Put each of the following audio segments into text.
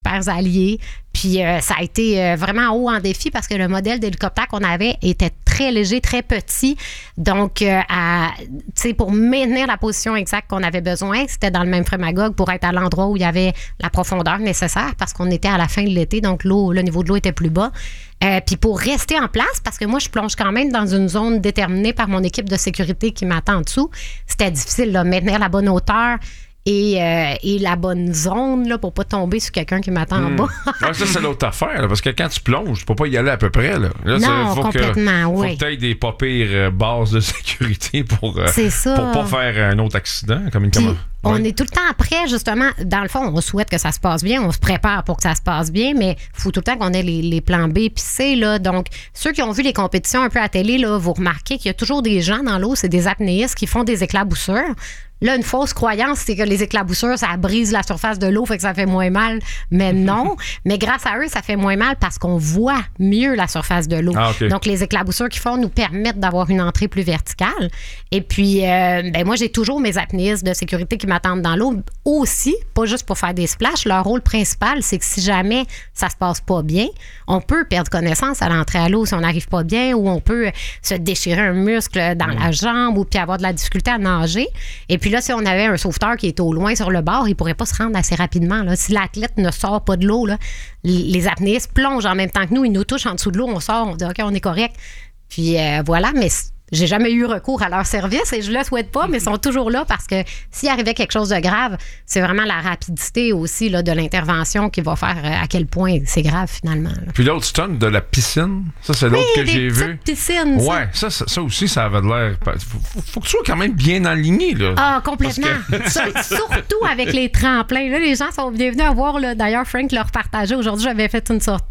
super alliés. Puis ça a été vraiment haut en défi parce que le modèle d'hélicoptère qu'on avait était très léger, très petit. Donc, pour maintenir la position exacte qu'on avait besoin, c'était dans le même frémagogue pour être à l'endroit où il y avait la profondeur nécessaire parce qu'on était à la fin de l'été, donc le niveau de l'eau était plus bas. Puis pour rester en place, parce que moi, je plonge quand même dans une zone déterminée par mon équipe de sécurité qui m'attend en dessous, c'était difficile, là, maintenir la bonne hauteur et la bonne zone là, pour pas tomber sur quelqu'un qui m'attend en bas. Ça, c'est l'autre affaire, là, parce que quand tu plonges, tu peux pas y aller à peu près. Là, non, complètement, faut que tu aies des pas pires bases de sécurité pour pas faire un autre accident. On est tout le temps après, justement. Dans le fond, on souhaite que ça se passe bien. On se prépare pour que ça se passe bien, mais il faut tout le temps qu'on ait les plans B puis C. Là. Donc, ceux qui ont vu les compétitions un peu à télé, là, vous remarquez qu'il y a toujours des gens dans l'eau, c'est des apnéistes qui font des éclaboussures. Là, une fausse croyance, c'est que les éclaboussures, ça brise la surface de l'eau, fait que ça fait moins mal. Mais non. Mais grâce à eux, ça fait moins mal parce qu'on voit mieux la surface de l'eau. Ah, okay. Donc, les éclaboussures qu'ils font nous permettent d'avoir une entrée plus verticale. Et puis, moi, j'ai toujours mes apnéistes de sécurité qui m'attendent dans l'eau aussi, pas juste pour faire des splashs. Leur rôle principal, c'est que si jamais ça se passe pas bien, on peut perdre connaissance à l'entrée à l'eau si on n'arrive pas bien, ou on peut se déchirer un muscle dans la jambe, ou puis avoir de la difficulté à nager. Et puis là, si on avait un sauveteur qui est au loin sur le bord, il pourrait pas se rendre assez rapidement. Là. Si l'athlète ne sort pas de l'eau, là, les apnéistes plongent en même temps que nous, ils nous touchent en dessous de l'eau, on sort, on dit OK, on est correct. Puis voilà, mais j'ai jamais eu recours à leur service et je le souhaite pas, mais ils sont toujours là parce que s'il arrivait quelque chose de grave, c'est vraiment la rapidité aussi là, de l'intervention qui va faire à quel point c'est grave finalement. Là. Puis l'autre stunt de la piscine, ça c'est l'autre que j'ai vu. Piscine, ouais, ça aussi, ça avait l'air. Faut que tu sois quand même bien aligné. Là. Ah, complètement. Surtout avec les tremplins. Là, les gens sont bienvenus à voir. Là, d'ailleurs, Frank leur partageait. Aujourd'hui, j'avais fait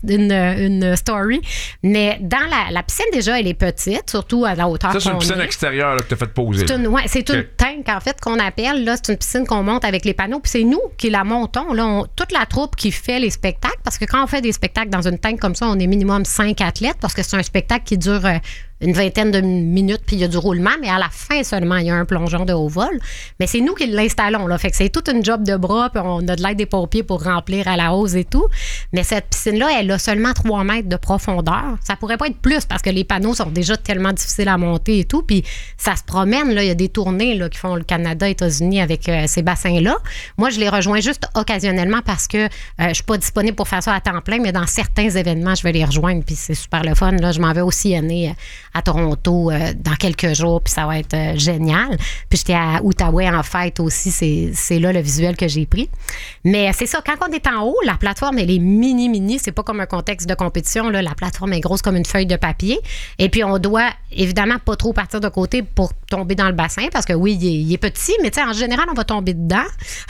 une story. Mais dans la piscine, déjà, elle est petite, surtout à la hauteur. Ça, c'est une piscine extérieure là, que tu as fait poser. C'est une tank, en fait, qu'on appelle. Là, c'est une piscine qu'on monte avec les panneaux. Puis c'est nous qui la montons. Là, toute la troupe qui fait les spectacles. Parce que quand on fait des spectacles dans une tank comme ça, on est minimum 5 athlètes. Parce que c'est un spectacle qui dure une vingtaine de minutes, puis il y a du roulement, mais à la fin seulement, il y a un plongeon de haut vol. Mais c'est nous qui l'installons, là. Fait que c'est toute une job de bras, puis on a de l'aide des pompiers pour remplir à la hausse et tout. Mais cette piscine-là, elle a seulement 3 mètres de profondeur. Ça pourrait pas être plus, parce que les panneaux sont déjà tellement difficiles à monter et tout, puis ça se promène, là. Il y a des tournées, là, qui font le Canada, États-Unis avec ces bassins-là. Moi, je les rejoins juste occasionnellement parce que je suis pas disponible pour faire ça à temps plein, mais dans certains événements, je vais les rejoindre, puis c'est super le fun, là. Je m'en vais aussi à Toronto dans quelques jours, puis ça va être génial. Puis j'étais à Outaouais en fête aussi, c'est là le visuel que j'ai pris. Mais c'est ça, quand on est en haut, la plateforme, elle est mini, c'est pas comme un contexte de compétition, là. La plateforme est grosse comme une feuille de papier. Et puis on doit évidemment pas trop partir de côté pour tomber dans le bassin, parce que oui, il est petit, mais tu sais, en général, on va tomber dedans.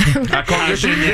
En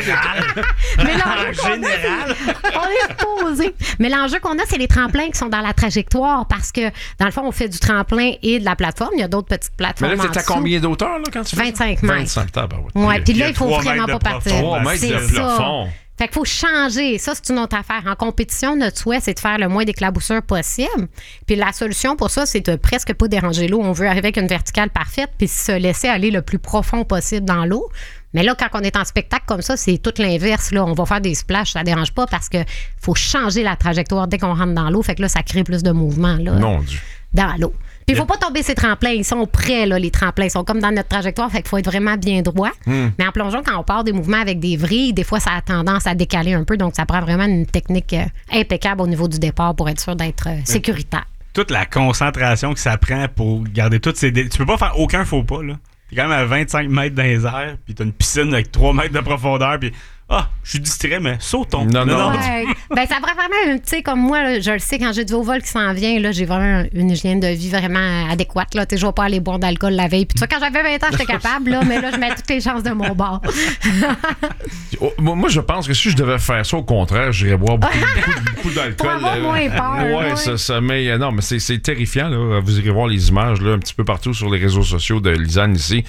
général, on est posé. Mais l'enjeu qu'on a, c'est les tremplins qui sont dans la trajectoire, parce que dans le fond, on fait du tremplin et de la plateforme. Il y a d'autres petites plateformes. Mais là, t'es à combien d'auteur là, quand tu fais 25 mètres. 25 mètres. Oui, puis là, il faut vraiment pas partir. 3 mètres de plafond. Fait qu'il faut changer. Ça, c'est une autre affaire. En compétition, notre souhait, c'est de faire le moins d'éclaboussures possible. Puis la solution pour ça, c'est de presque pas déranger l'eau. On veut arriver avec une verticale parfaite puis se laisser aller le plus profond possible dans l'eau. Mais là, quand on est en spectacle comme ça, c'est tout l'inverse. Là. On va faire des splashes, ça dérange pas parce que faut changer la trajectoire dès qu'on rentre dans l'eau. Fait que là, ça crée plus de mouvement là, mon Dieu. Dans l'eau. Puis il ne faut pas tomber ces tremplins. Ils sont prêts, là, les tremplins. Ils sont comme dans notre trajectoire. Fait qu'il faut être vraiment bien droit. Mais en plongeon, quand on part des mouvements avec des vrilles, des fois, ça a tendance à décaler un peu. Donc, ça prend vraiment une technique impeccable au niveau du départ pour être sûr d'être sécuritaire. Toute la concentration que ça prend pour garder toutes ces... Tu peux pas faire aucun faux pas, là. T'es quand même à 25 mètres dans les airs, puis t'as une piscine avec 3 mètres de profondeur, puis je suis distrait, mais sautons. Non. Ouais. Ben, ça prend vraiment, tu sais, comme moi, là, je le sais, quand j'ai du haut vol qui s'en vient, là, j'ai vraiment une hygiène de vie vraiment adéquate. Là. Je ne vais pas aller boire d'alcool la veille. Puis, quand j'avais 20 ans, j'étais capable, là, mais là, je mets toutes les chances de mon bord. Moi, je pense que si je devais faire ça, au contraire, j'irais boire beaucoup d'alcool. Pour avoir moins peur. Ouais. Ça, mais non, mais c'est terrifiant. Là. Vous irez voir les images là, un petit peu partout sur les réseaux sociaux de Lisanne ici.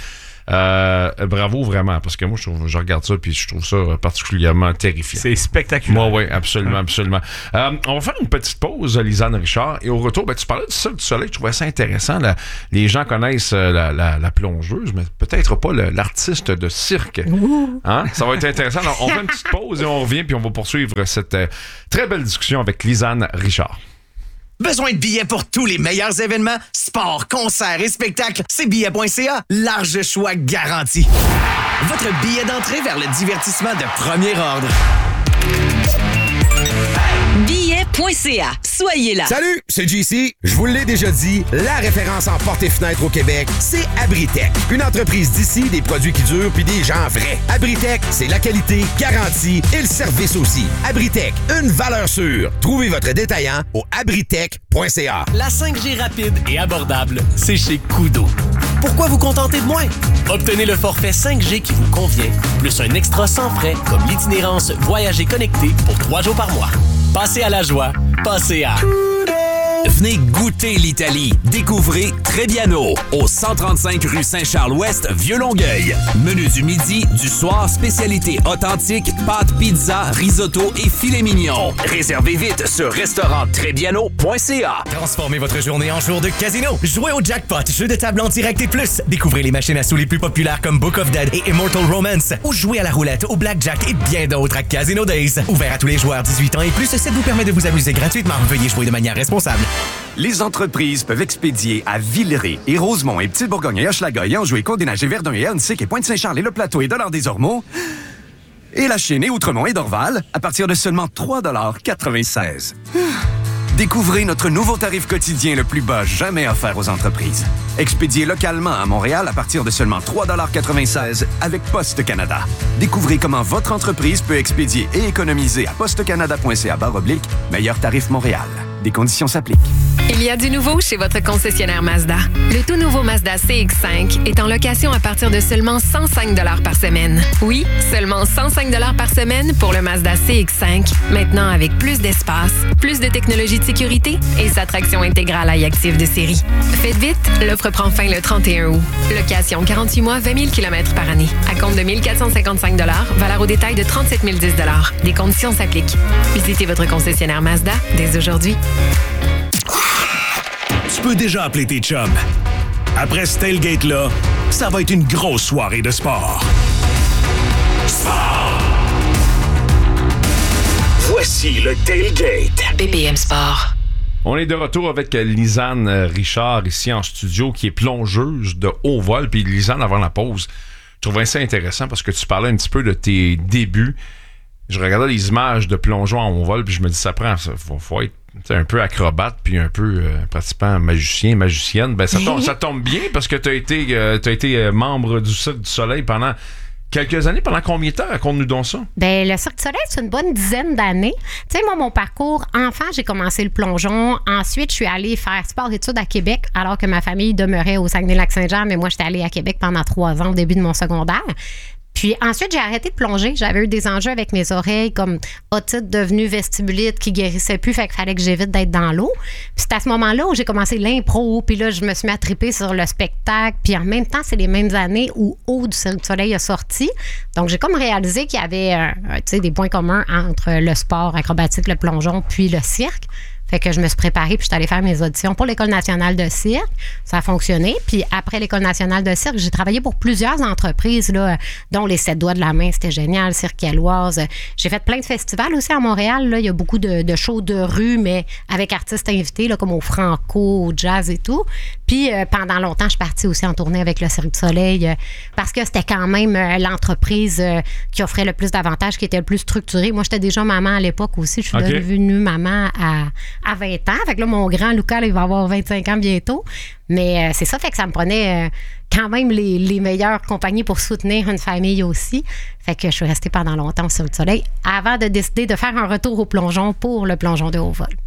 Bravo vraiment, parce que moi, je regarde ça puis je trouve ça particulièrement terrifiant. C'est spectaculaire. Oui, absolument, absolument. On va faire une petite pause, Lisanne Richard, et au retour, tu parlais du Cirque du Soleil, je trouvais ça intéressant. Les gens connaissent la plongeuse, mais peut-être pas l'artiste de cirque. Hein? Ça va être intéressant. Alors, on fait une petite pause et on revient, puis on va poursuivre cette très belle discussion avec Lisanne Richard. Besoin de billets pour tous les meilleurs événements, sports, concerts et spectacles? C'est billets.ca. Large choix garanti. Votre billet d'entrée vers le divertissement de premier ordre. Billets.ca. Soyez là. Salut, c'est JC. Je vous l'ai déjà dit, la référence en portes et fenêtres au Québec, c'est Abritech. Une entreprise d'ici, des produits qui durent puis des gens vrais. Abritech, c'est la qualité, garantie et le service aussi. Abritech, une valeur sûre. Trouvez votre détaillant au abritech.ca. La 5G rapide et abordable, c'est chez Koodo. Pourquoi vous contenter de moins? Obtenez le forfait 5G qui vous convient, plus un extra sans frais comme l'itinérance Voyager connecté pour 3 jours par mois. Passez à la joie, passez à... Venez goûter l'Italie. Découvrez Trebbiano au 135 rue Saint-Charles-Ouest, Vieux-Longueuil. Menu du midi, du soir, spécialité authentique, pâtes, pizza, risotto et filet mignon. Réservez vite sur restauranttrebbiano.ca. Transformez votre journée en jour de casino. Jouez au jackpot, jeu de table en direct et plus. Découvrez les machines à sous les plus populaires comme Book of Dead et Immortal Romance. Ou jouez à la roulette, au blackjack et bien d'autres à Casino Days. Ouvert à tous les joueurs 18 ans et plus, ça vous permet de vous amuser gratuitement. Veuillez jouer de manière responsable. Les entreprises peuvent expédier à Villeray et Rosemont et Petite-Bourgogne et Hochelaga et Anjou et Côte-des-Neiges et Verdun et Ernstic et Pointe-Saint-Charles et Le Plateau et Dollard-des-Ormeaux et La Chine et Outremont et Dorval à partir de seulement 3,96 $. Découvrez notre nouveau tarif quotidien le plus bas jamais offert aux entreprises. Expédié localement à Montréal à partir de seulement 3,96 $ avec Poste Canada. Découvrez comment votre entreprise peut expédier et économiser à postecanada.ca/meilleur tarif Montréal. Des conditions s'appliquent. Il y a du nouveau chez votre concessionnaire Mazda. Le tout nouveau Mazda CX-5 est en location à partir de seulement 105 $ par semaine. Oui, seulement 105 $ par semaine pour le Mazda CX-5, maintenant avec plus d'espace, plus de technologie de sécurité et sa traction intégrale iActive de série. Faites vite, l'offre prend fin le 31 août. Location 48 mois, 20 000 km par année. À compte de 1 455 $, valeur au détail de 37 010 $. Des conditions s'appliquent. Visitez votre concessionnaire Mazda dès aujourd'hui. Tu peux déjà appeler tes chums. Après ce tailgate-là, ça va être une grosse soirée de sport. Sport! Voici le tailgate. BPM Sport. On est de retour avec Lisanne Richard ici en studio, qui est plongeuse de haut vol. Puis Lisanne, avant la pause, je trouvais ça intéressant parce que tu parlais un petit peu de tes débuts. Je regardais les images de plongeons en haut vol, puis je me dis, faut être un peu acrobate, puis un peu pratiquement magicien, magicienne. Ben, ça tombe bien parce que tu as été membre du Cirque du Soleil pendant quelques années. Pendant combien de temps? Raconte-nous donc ça. Ben, le Cirque du Soleil, c'est une bonne dizaine d'années. Tu sais, moi, mon parcours enfant, j'ai commencé le plongeon. Ensuite, je suis allée faire sport-études à Québec, alors que ma famille demeurait au Saguenay-Lac-Saint-Jean, mais moi, j'étais allée à Québec pendant 3 ans au début de mon secondaire. Puis ensuite, j'ai arrêté de plonger. J'avais eu des enjeux avec mes oreilles, comme otite devenue vestibulite qui guérissait plus, fait qu'il fallait que j'évite d'être dans l'eau. Puis c'est à ce moment-là où j'ai commencé l'impro, puis là, je me suis mis à triper sur le spectacle. Puis en même temps, c'est les mêmes années où Haut du Cirque du Soleil a sorti. Donc, j'ai comme réalisé qu'il y avait des points communs entre le sport acrobatique, le plongeon, puis le cirque. Fait que je me suis préparée puis je suis allée faire mes auditions pour l'École nationale de cirque. Ça a fonctionné. Puis après l'École nationale de cirque, j'ai travaillé pour plusieurs entreprises, là, dont les 7 doigts de la main, c'était génial, Cirque Éloise. J'ai fait plein de festivals aussi à Montréal. Là. Il y a beaucoup de shows de rue, mais avec artistes invités, là, comme au Franco, au jazz et tout. Puis pendant longtemps, je suis partie aussi en tournée avec le Cirque du Soleil parce que c'était quand même l'entreprise qui offrait le plus d'avantages, qui était le plus structurée. Moi, j'étais déjà maman à l'époque aussi. Je suis devenue maman à 20 ans. Fait que là, mon grand Lucas, là, il va avoir 25 ans bientôt. Mais c'est ça, fait que ça me prenait quand même les meilleures compagnies pour soutenir une famille aussi. Fait que je suis restée pendant longtemps au Cirque du Soleil avant de décider de faire un retour au plongeon pour le plongeon de haut vol.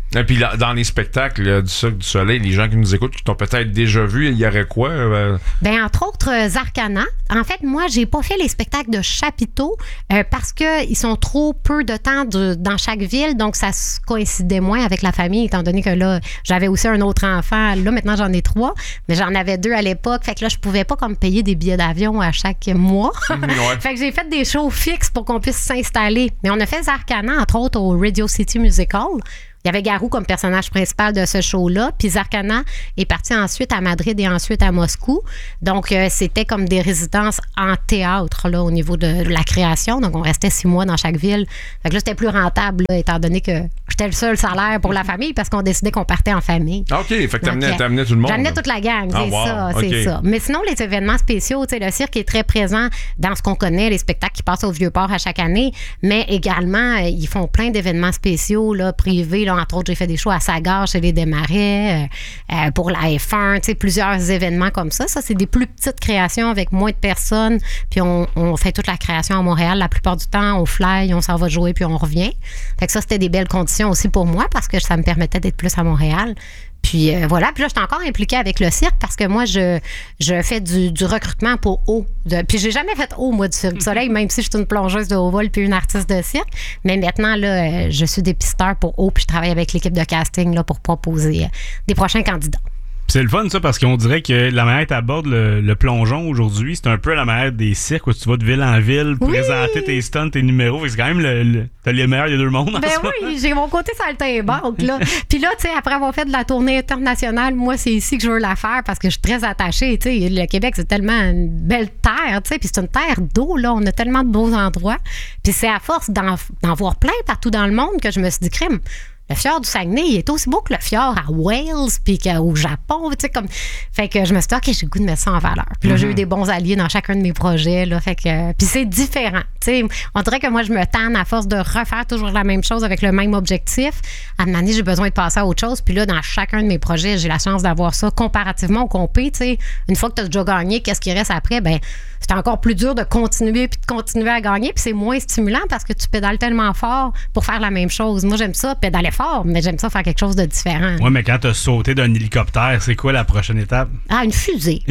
Et puis dans les spectacles là, du Cirque du Soleil, les gens qui nous écoutent, qui t'ont peut-être déjà vu, il y aurait quoi? Ben, entre autres, Zarkana. En fait, moi, j'ai pas fait les spectacles de chapiteaux parce qu'ils sont trop peu de temps dans chaque ville, donc ça se coïncidait moins avec la famille, étant donné que là, j'avais aussi un autre enfant. Là, maintenant, j'en ai 3, mais j'en avais 2 à l'époque. Fait que là, je pouvais pas comme payer des billets d'avion à chaque mois. Ouais. Fait que j'ai fait des shows fixes pour qu'on puisse s'installer. Mais on a fait Zarkana, entre autres, au Radio City Musical. Il y avait Garou comme personnage principal de ce show-là. Puis Zarkana est parti ensuite à Madrid et ensuite à Moscou. Donc, c'était comme des résidences en théâtre là, au niveau de la création. Donc, on restait 6 mois dans chaque ville. Fait que là, c'était plus rentable, là, étant donné que j'étais le seul salaire pour la famille parce qu'on décidait qu'on partait en famille. OK, fait que t'amenais tout le monde. J'amenais toute la gang, c'est okay. ça. Mais sinon, les événements spéciaux, tu sais, le cirque est très présent dans ce qu'on connaît, les spectacles qui passent au Vieux-Port à chaque année, mais également, ils font plein d'événements spéciaux, là, privés. Là, entre autres, j'ai fait des shows à Sagar, chez les Desmarais, pour la F1, tu sais, plusieurs événements comme ça. Ça, c'est des plus petites créations avec moins de personnes, puis on fait toute la création à Montréal. La plupart du temps, on fly, on s'en va jouer, puis on revient. Fait que ça, c'était des belles conditions aussi pour moi parce que ça me permettait d'être plus à Montréal. Puis voilà. Puis là, je suis encore impliquée avec le cirque parce que moi, je fais du recrutement pour haut. Puis j'ai jamais fait haut, moi, du Cirque du Soleil, même si je suis une plongeuse de haut vol puis une artiste de cirque. Mais maintenant, là, je suis dépisteur pour haut puis je travaille avec l'équipe de casting là, pour proposer des prochains candidats. C'est le fun, ça, parce qu'on dirait que la manière que tu abordes le plongeon aujourd'hui, c'est un peu la manière des cirques où tu vas de ville en ville présenter tes stunts, tes numéros. C'est quand même t'as les meilleurs des deux mondes. Ben oui, j'ai mon côté saltimbanque, là. Puis là, tu sais, après avoir fait de la tournée internationale, moi, c'est ici que je veux la faire parce que je suis très attachée. Tu sais, le Québec, c'est tellement une belle terre, tu sais, puis c'est une terre d'eau, là. On a tellement de beaux endroits. Puis c'est à force d'en voir plein partout dans le monde que je me suis dit, crime. Le fjord du Saguenay, il est aussi beau que le fjord à Wales puis qu'au Japon, tu sais, comme. Fait que je me suis dit, OK, j'ai le goût de mettre ça en valeur. Puis là, j'ai eu des bons alliés dans chacun de mes projets, là. Fait que. Puis c'est différent. Tu sais, on dirait que moi, je me tanne à force de refaire toujours la même chose avec le même objectif. À un moment donné, j'ai besoin de passer à autre chose. Puis là, dans chacun de mes projets, j'ai la chance d'avoir ça comparativement au compé, tu sais. Une fois que tu as déjà gagné, qu'est-ce qui reste après? Ben, c'est encore plus dur de continuer puis de continuer à gagner. Puis c'est moins stimulant parce que tu pédales tellement fort pour faire la même chose. Moi, j'aime ça, pédaler fort, mais j'aime ça faire quelque chose de différent. Oui, mais quand tu as sauté d'un hélicoptère, c'est quoi la prochaine étape? Ah, une fusée.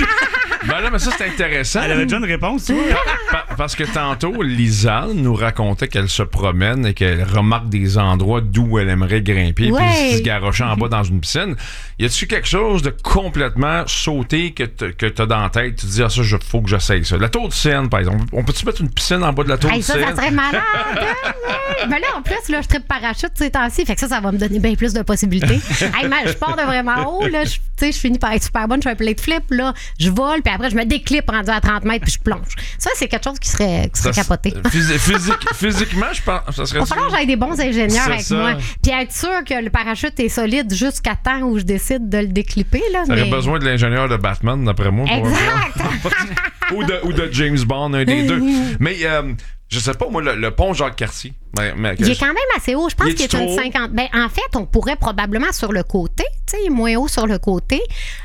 Ben là, mais ça, c'est intéressant. Elle avait déjà une réponse, tu vois. Parce que tantôt, Lisanne nous racontait qu'elle se promène et qu'elle remarque des endroits d'où elle aimerait grimper puis se garocher en bas dans une piscine. Y a-tu quelque chose de complètement sauté que t'as dans la tête? Tu te dis, ah, ça, faut que j'essaye ça. La tour de Seine, par exemple. On peut-tu mettre une piscine en bas de la tour de Seine? Ça serait malade. Mais là, en plus, là, je tripe parachute ces temps-ci. Fait que ça va me donner bien plus de possibilités. Je pars de vraiment haut. Là, je finis par être super bonne. Je fais un plate flip. Là, je vole. Puis après, je me déclippe rendu à 30 mètres puis je plonge. Ça, c'est quelque chose qui serait capoté. Physiquement, je pense ça serait... Il va falloir que j'aille des bons ingénieurs avec ça. moi. Puis être sûr que le parachute est solide jusqu'à temps où je décide de le déclipper. Là, ça aurait besoin de l'ingénieur de Batman, d'après moi. Exact! ou de James Bond, un des deux. Mais... je sais pas, moi, le pont Jacques-Cartier. Il est quand même assez haut. Je pense qu'il est une 50. Ben, en fait, on pourrait probablement sur le côté, tu sais, moins haut sur le côté.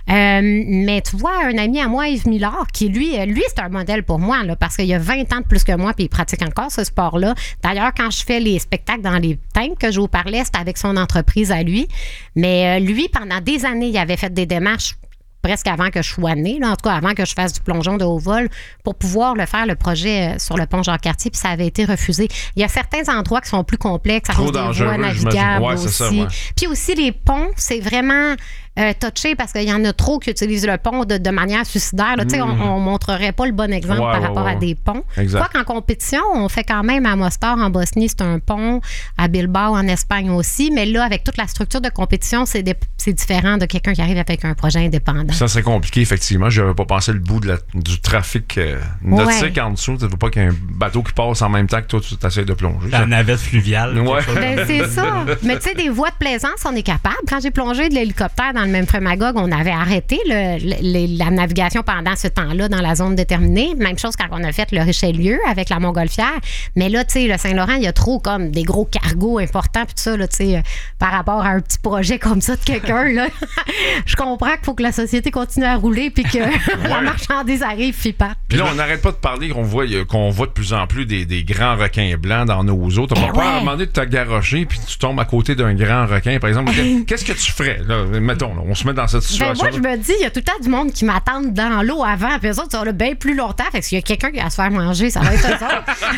Mais tu vois, un ami à moi, Yves Millard, qui lui, c'est un modèle pour moi, là, parce qu'il a 20 ans de plus que moi, puis il pratique encore ce sport-là. D'ailleurs, quand je fais les spectacles dans les tanks que je vous parlais, c'était avec son entreprise à lui. Mais lui, pendant des années, il avait fait des démarches presque avant que je sois née, là, en tout cas avant que je fasse du plongeon de haut vol, pour pouvoir le projet sur le pont Jacques-Cartier, puis ça avait été refusé. Il y a certains endroits qui sont plus complexes à cause des voies navigables aussi. Ça, Puis aussi, les ponts, c'est vraiment touché parce qu'il y en a trop qui utilisent le pont de manière suicidaire. Là, on ne montrerait pas le bon exemple par rapport à des ponts. Quoi qu'en compétition, on fait quand même à Mostar, en Bosnie, c'est un pont, à Bilbao, en Espagne aussi, mais là, avec toute la structure de compétition, c'est différent de quelqu'un qui arrive avec un projet indépendant. Ça serait compliqué, effectivement. Je n'avais pas pensé le bout du trafic nautique en dessous. Tu ne veux pas qu'il y ait un bateau qui passe en même temps que toi, tu essaies de plonger. La navette fluviale. Ben, c'est ça. Mais tu sais, des voies de plaisance, on est capable. Quand j'ai plongé de l'hélicoptère dans le même Magog, on avait arrêté la navigation pendant ce temps-là dans la zone déterminée. Même chose quand on a fait le Richelieu avec la Montgolfière. Mais là, tu sais, le Saint-Laurent, il y a trop comme des gros cargos importants puis tout ça, là, tu sais, par rapport à un petit projet comme ça de quelqu'un, là. Je comprends qu'il faut que la société continue à rouler puis que la marchandise arrive puis parte. Puis là, on n'arrête pas de parler qu'on voit de plus en plus des grands requins blancs dans nos eaux. T'as pas peur à un moment donné de te garrocher puis tu tombes à côté d'un grand requin, par exemple. Qu'est-ce que tu ferais, là? Mettons, là, on se met dans cette situation. Moi, je me dis, il y a tout le temps du monde qui m'attend dans l'eau avant, puis eux autres, ils sont là bien plus longtemps. Fait que s'il y a quelqu'un qui va se faire manger, ça va être eux autres.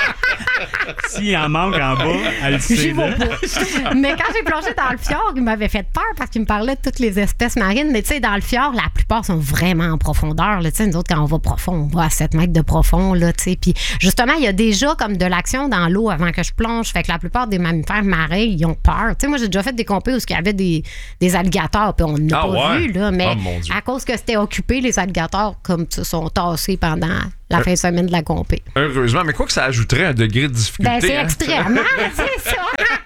S'il en manque en bas, elle le sait. J'y vais pas. Mais quand j'ai plongé dans le fjord, il m'avait fait peur parce qu'il me parlait de toutes les espèces marines. Mais tu sais, dans le fjord, la plupart sont vraiment en profondeur. Là. Nous autres, quand on va profond, on va à 7 mètres de profond. Là, puis justement, il y a déjà comme de l'action dans l'eau avant que je plonge. Fait que la plupart des mammifères marins, ils ont peur. Moi, j'ai déjà fait des compés où il y avait des alligators, puis on n'a pas vu. Là, mais à cause que c'était occupé, les alligators comme sont tassés pendant la fin de semaine de la compé. Heureusement, mais quoi que ça ajouterait un degré de difficulté. C'est extrêmement, c'est ça.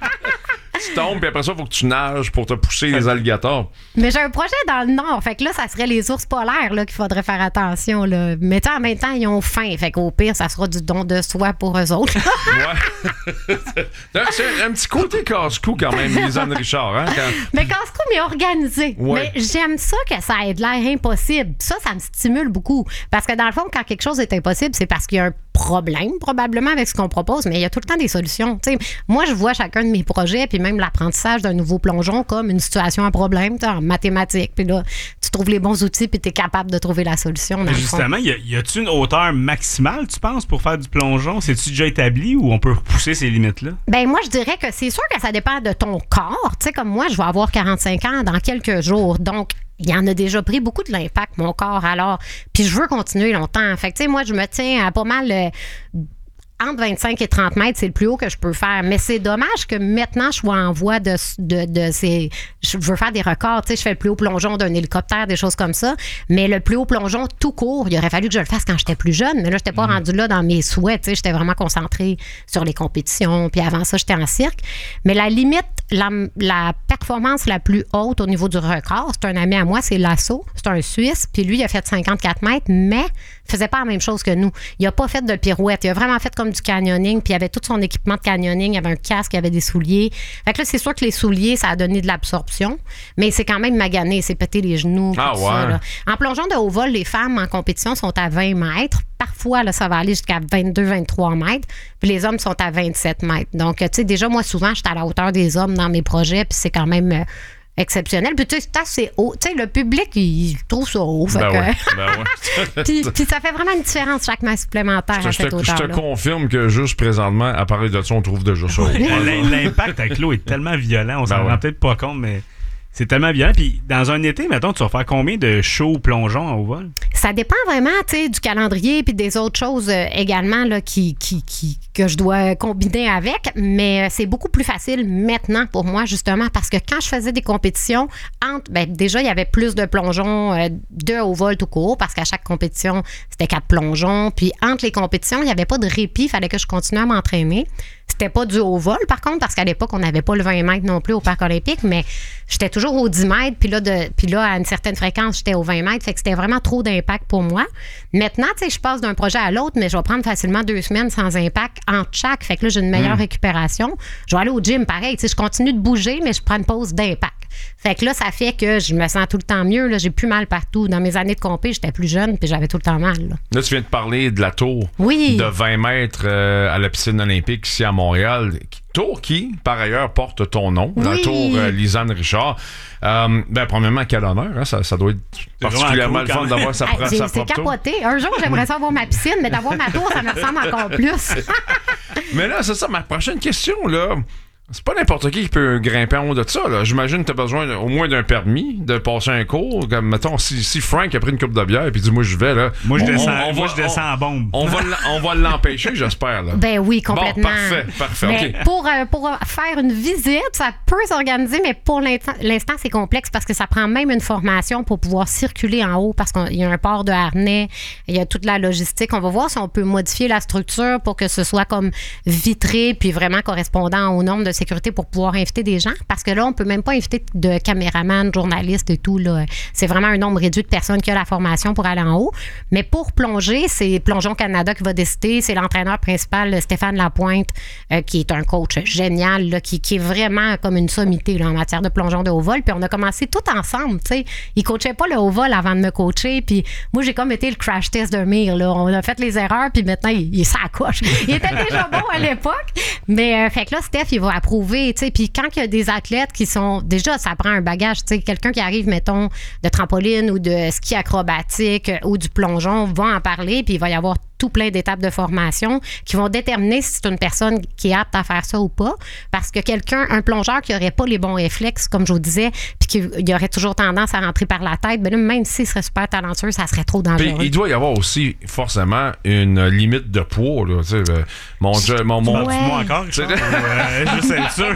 Tu tombes, puis après ça, il faut que tu nages pour te pousser les alligators. Mais j'ai un projet dans le nord. Fait que là, ça serait les ours polaires là, qu'il faudrait faire attention. Là. Mais en même temps, ils ont faim. Fait qu'au pire, ça sera du don de soi pour eux autres. Ouais. C'est un petit côté casse-cou quand même, Lisanne Richard. Hein, Mais casse-cou, mais organisé. Ouais. Mais j'aime ça que ça ait de l'air impossible. Ça me stimule beaucoup. Parce que dans le fond, quand quelque chose est impossible, c'est parce qu'il y a un problème probablement avec ce qu'on propose, mais il y a tout le temps des solutions. T'sais, moi, je vois chacun de mes projets, puis même l'apprentissage d'un nouveau plongeon comme une situation à problème en mathématiques. Puis là, tu trouves les bons outils, puis tu es capable de trouver la solution. Justement, y a-tu une hauteur maximale, tu penses, pour faire du plongeon? C'est-tu déjà établi ou on peut repousser ces limites-là? Ben moi, je dirais que c'est sûr que ça dépend de ton corps. Tu sais, comme moi, je vais avoir 45 ans dans quelques jours. Donc, il en a déjà pris beaucoup de l'impact, mon corps, alors. Puis je veux continuer longtemps. Fait que, tu sais, moi, je me tiens à pas mal entre 25 et 30 mètres, c'est le plus haut que je peux faire. Mais c'est dommage que maintenant, je sois en voie de ces... Je veux faire des records. Tu sais, je fais le plus haut plongeon d'un hélicoptère, des choses comme ça. Mais le plus haut plongeon tout court, il aurait fallu que je le fasse quand j'étais plus jeune. Mais là, je n'étais pas rendue là dans mes souhaits. Tu sais, j'étais vraiment concentrée sur les compétitions. Puis avant ça, j'étais en cirque. Mais la limite, la performance la plus haute au niveau du record, c'est un ami à moi, c'est Lasso. C'est un Suisse. Puis lui, il a fait 54 mètres, mais il faisait pas la même chose que nous. Il a pas fait de pirouette. Il a vraiment fait comme du canyoning, puis il avait tout son équipement de canyoning, il avait un casque, il avait des souliers. Fait que là, c'est sûr que les souliers, ça a donné de l'absorption, mais c'est quand même magané, c'est pété les genoux. Ah ouais. Ça, là. En plongeon de haut vol, les femmes en compétition sont à 20 mètres. Parfois, là, ça va aller jusqu'à 22-23 mètres, puis les hommes sont à 27 mètres. Donc, tu sais, déjà, moi, souvent, je suis à la hauteur des hommes dans mes projets, puis c'est quand même... exceptionnel. Puis tu sais, c'est assez haut. Tu sais, le public, il trouve ça haut. Fait puis ça fait vraiment une différence chaque main supplémentaire à cette hauteur-là. Je te confirme que juste présentement, à parler de ça, on trouve déjà ça haut. L'impact avec l'eau est tellement violent, on s'en rend peut-être pas compte, mais c'est tellement violent. Puis dans un été, mettons, tu vas faire combien de shows plongeons en haut vol? Ça dépend vraiment, tu sais, du calendrier puis des autres choses également là, que je dois combiner avec. Mais c'est beaucoup plus facile maintenant pour moi, justement, parce que quand je faisais des compétitions, déjà, il y avait plus de plongeons de haut vol tout court, parce qu'à chaque compétition, c'était 4 plongeons. Puis entre les compétitions, il n'y avait pas de répit, il fallait que je continue à m'entraîner. C'était pas du haut vol, par contre, parce qu'à l'époque, on n'avait pas le 20 mètres non plus au Parc olympique, mais j'étais toujours au 10 mètres, puis là, à une certaine fréquence, j'étais au 20 mètres, fait que c'était vraiment trop d'impact pour moi. Maintenant, tu sais, je passe d'un projet à l'autre, mais je vais prendre facilement 2 semaines sans impact entre chaque, fait que là, j'ai une meilleure récupération. Je vais aller au gym, pareil, tu sais, je continue de bouger, mais je prends une pause d'impact. Fait que là, ça fait que je me sens tout le temps mieux, là, j'ai plus mal partout. Dans mes années de compé, j'étais plus jeune, puis j'avais tout le temps mal. Là, tu viens de parler de la tour de 20 mètres à la piscine olympique ici à Montréal. Tour qui, par ailleurs, porte ton nom, la tour Lisanne Richard. Premièrement, quel honneur, hein? Ça doit être particulièrement le fun d'avoir sa propre tour. C'est capoté. Un jour, j'aimerais ça avoir ma piscine, mais d'avoir ma tour, ça me ressemble encore plus. Mais là, c'est ça, ma prochaine question, là. C'est pas n'importe qui peut grimper en haut de ça, là. J'imagine que t'as besoin au moins d'un permis, de passer un cours. Comme, mettons, si Frank a pris une coupe de bière et dit, moi, je vais, là. Moi, je descends en bombe. On va l'empêcher, j'espère, là. Ben oui, complètement. Bon, parfait. Mais OK. Pour faire une visite, ça peut s'organiser, mais pour l'instant, c'est complexe parce que ça prend même une formation pour pouvoir circuler en haut parce qu'il y a un port de harnais, il y a toute la logistique. On va voir si on peut modifier la structure pour que ce soit comme vitré puis vraiment correspondant aux normes de sécurité pour pouvoir inviter des gens, parce que là, on peut même pas inviter de caméramans, journalistes et tout. Là. C'est vraiment un nombre réduit de personnes qui a la formation pour aller en haut. Mais pour plonger, c'est Plongeon Canada qui va décider. C'est l'entraîneur principal, Stéphane Lapointe, qui est un coach génial, là, qui est vraiment comme une sommité là, en matière de plongeon de haut vol. Puis on a commencé tout ensemble. T'sais. Il coachait pas le haut vol avant de me coacher. Puis moi, j'ai comme été le crash test de Mir. Là. On a fait les erreurs, puis maintenant, il est sacoche. Il était déjà bon à l'époque. Mais fait que là, Steph, il va approuver. Puis quand il y a des athlètes qui sont... Déjà, ça prend un bagage. Quelqu'un qui arrive, mettons, de trampoline ou de ski acrobatique ou du plongeon va en parler, puis il va y avoir tout plein d'étapes de formation qui vont déterminer si c'est une personne qui est apte à faire ça ou pas. Parce que un plongeur qui n'aurait pas les bons réflexes, comme je vous disais, puis qui aurait toujours tendance à rentrer par la tête, ben là, même s'il serait super talentueux, ça serait trop dangereux. Puis, il doit y avoir aussi forcément une limite de poids. Là, moi encore, je sais ça.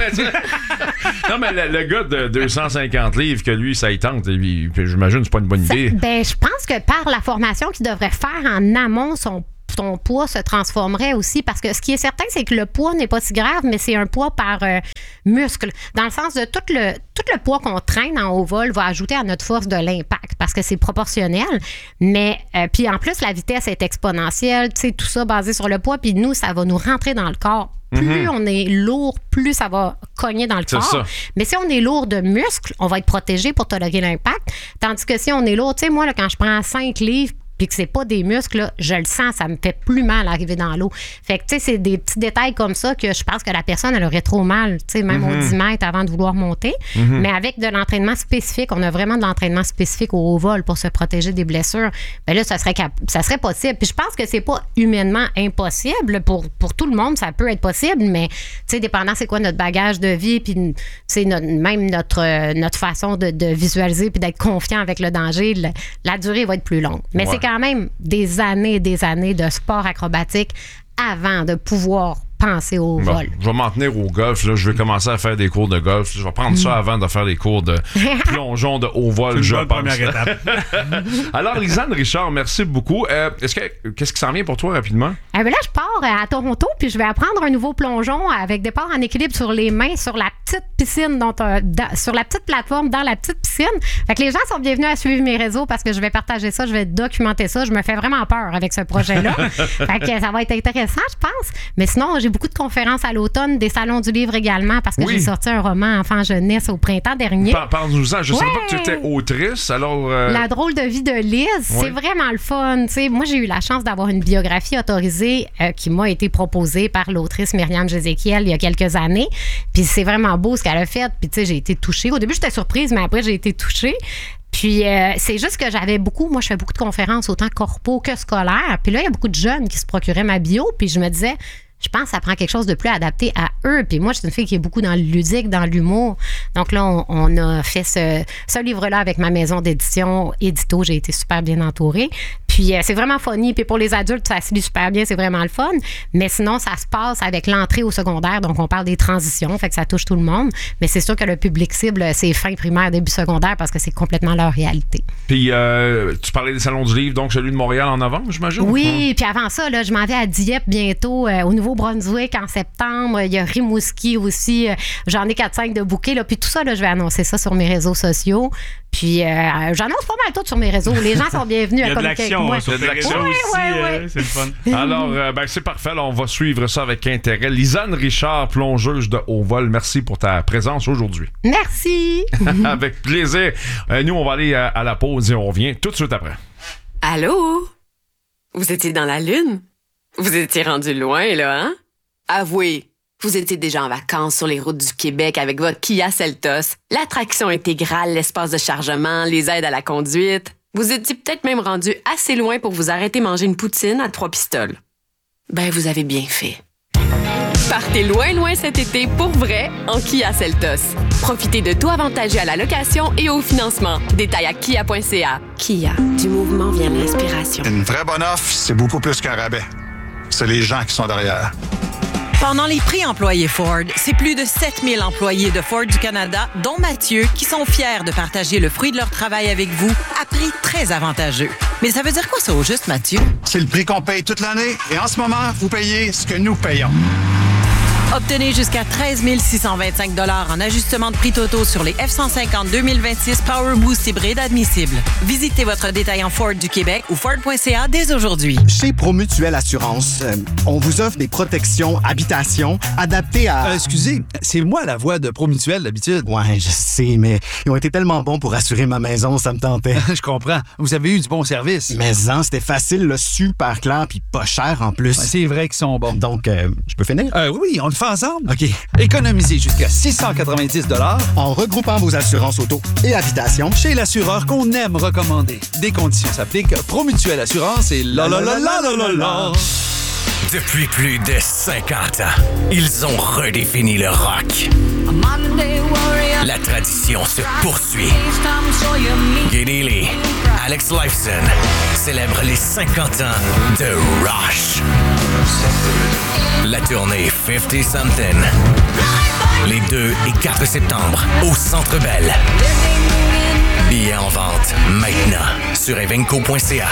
Non, mais le gars de 250 livres, que lui, ça y tente, j'imagine que c'est pas une bonne idée. Ben, je pense que par la formation qu'il devrait faire en amont, son poids se transformerait aussi, parce que ce qui est certain, c'est que le poids n'est pas si grave, mais c'est un poids par muscle. Dans le sens de tout le poids qu'on traîne en haut vol va ajouter à notre force de l'impact, parce que c'est proportionnel. Mais puis en plus, la vitesse est exponentielle, tu sais, tout ça basé sur le poids, puis nous, ça va nous rentrer dans le corps. Plus on est lourd, plus ça va cogner dans le corps. Ça. Mais si on est lourd de muscles, on va être protégé pour tolérer l'impact. Tandis que si on est lourd, tu sais, moi, là, quand je prends 5 livres, puis que c'est pas des muscles, là, je le sens, ça me fait plus mal arriver dans l'eau. Fait que, tu sais, c'est des petits détails comme ça que je pense que la personne, elle aurait trop mal, tu sais, même au 10 mètres avant de vouloir monter. Mais avec de l'entraînement spécifique, on a vraiment de l'entraînement spécifique au haut vol pour se protéger des blessures. Ben là, ça serait possible. Puis je pense que c'est pas humainement impossible. Pour tout le monde, ça peut être possible, mais, tu sais, dépendant c'est quoi notre bagage de vie, puis, tu sais, même notre façon de visualiser puis d'être confiant avec le danger, la durée va être plus longue. Mais c'est quand même des années et des années de sport acrobatique avant de pouvoir penser au vol. Je vais m'en tenir au golf. Là. Je vais commencer à faire des cours de golf. Je vais prendre ça avant de faire des cours de plongeon de haut vol, je pense. Première étape. Alors, Lisanne Richard, merci beaucoup. Qu'est-ce qui s'en vient pour toi rapidement? Là, je pars à Toronto, puis je vais apprendre un nouveau plongeon avec départ en équilibre sur les mains sur la petite piscine, sur la petite plateforme dans la petite piscine. Fait que les gens sont bienvenus à suivre mes réseaux parce que je vais partager ça, je vais documenter ça. Je me fais vraiment peur avec ce projet-là. Fait que ça va être intéressant, je pense. Mais sinon, j'ai beaucoup de conférences à l'automne, des salons du livre également, parce que j'ai sorti un roman enfant-jeunesse au printemps dernier. Parle-nous-en. Je ne savais pas que tu étais autrice. Alors, La drôle de vie de Liz, c'est vraiment le fun. T'sais, moi, j'ai eu la chance d'avoir une biographie autorisée qui m'a été proposée par l'autrice Myriam Jézéchiel il y a quelques années. Puis c'est vraiment beau ce qu'elle a fait. Puis tu sais, j'ai été touchée. Au début, j'étais surprise, mais après, j'ai été touchée. Puis c'est juste que moi, je fais beaucoup de conférences, autant corpo que scolaires. Puis là, il y a beaucoup de jeunes qui se procuraient ma bio. Puis je me disais... Je pense que ça prend quelque chose de plus adapté à eux. Puis moi, je suis une fille qui est beaucoup dans le ludique, dans l'humour. Donc là, on a fait ce livre-là avec ma maison d'édition, Édito. J'ai été super bien entourée. Puis c'est vraiment funny. Puis pour les adultes, ça se lit super bien. C'est vraiment le fun. Mais sinon, ça se passe avec l'entrée au secondaire. Donc, on parle des transitions. Fait que ça touche tout le monde. Mais c'est sûr que le public cible, c'est fin primaire, début secondaire parce que c'est complètement leur réalité. Puis tu parlais des salons du livre, donc celui de Montréal en novembre, j'imagine? Oui. Puis avant ça, là, je m'en vais à Dieppe bientôt, au Nouveau-Brunswick en septembre. Il y a Rimouski aussi. J'en ai 4-5 de bookés. Là. Puis tout ça, là, je vais annoncer ça sur mes réseaux sociaux. Puis j'annonce pas mal tout sur mes réseaux. Les gens sont bienvenus à communiquer avec moi. Sur tes réseaux aussi, c'est le fun. Alors, c'est parfait. Là, on va suivre ça avec intérêt. Lisanne Richard, plongeuse de haut vol, merci pour ta présence aujourd'hui. Merci. Avec plaisir. Nous, on va aller à la pause et on revient tout de suite après. Allô? Vous étiez dans la Lune? Vous étiez rendu loin, là, hein? Avouez, vous étiez déjà en vacances sur les routes du Québec avec votre Kia Seltos, l'attraction intégrale, l'espace de chargement, les aides à la conduite. Vous étiez peut-être même rendu assez loin pour vous arrêter manger une poutine à 3 pistoles. Ben, vous avez bien fait. Partez loin, loin cet été pour vrai en Kia Seltos. Profitez de tout avantageux à la location et au financement. Détails à kia.ca. Kia, du mouvement vient l'inspiration. Une vraie bonne offre, c'est beaucoup plus qu'un rabais. C'est les gens qui sont derrière. Pendant les prix employés Ford, c'est plus de 7000 employés de Ford du Canada, dont Mathieu, qui sont fiers de partager le fruit de leur travail avec vous à prix très avantageux. Mais ça veut dire quoi ça au juste, Mathieu? C'est le prix qu'on paye toute l'année et en ce moment, vous payez ce que nous payons. Obtenez jusqu'à 13 625 $ en ajustement de prix totaux sur les F-150 2026 Power Boost hybride admissibles. Visitez votre détaillant Ford du Québec ou Ford.ca dès aujourd'hui. Chez Promutuelle Assurance, on vous offre des protections habitation adaptées à... excusez, c'est moi la voix de Promutuelle d'habitude. Ouais, je sais, mais ils ont été tellement bons pour assurer ma maison, ça me tentait. Je comprends. Vous avez eu du bon service. Mais c'était facile, là, super clair, puis pas cher en plus. Ouais, c'est vrai qu'ils sont bons. Donc, je peux finir? Oui, on le fait ensemble. OK. Économisez jusqu'à 690 $ en regroupant vos assurances auto et habitation chez l'assureur qu'on aime recommander. Des conditions s'appliquent. Promutuelle Assurance et la. Depuis plus de 50 ans, ils ont redéfini le rock. La tradition se poursuit. Geddy Lee, Alex Lifeson célèbrent les 50 ans de Rush. La tournée 50 Something. Les 2 et 4 septembre au Centre Bell. Billets en vente maintenant sur evenco.ca.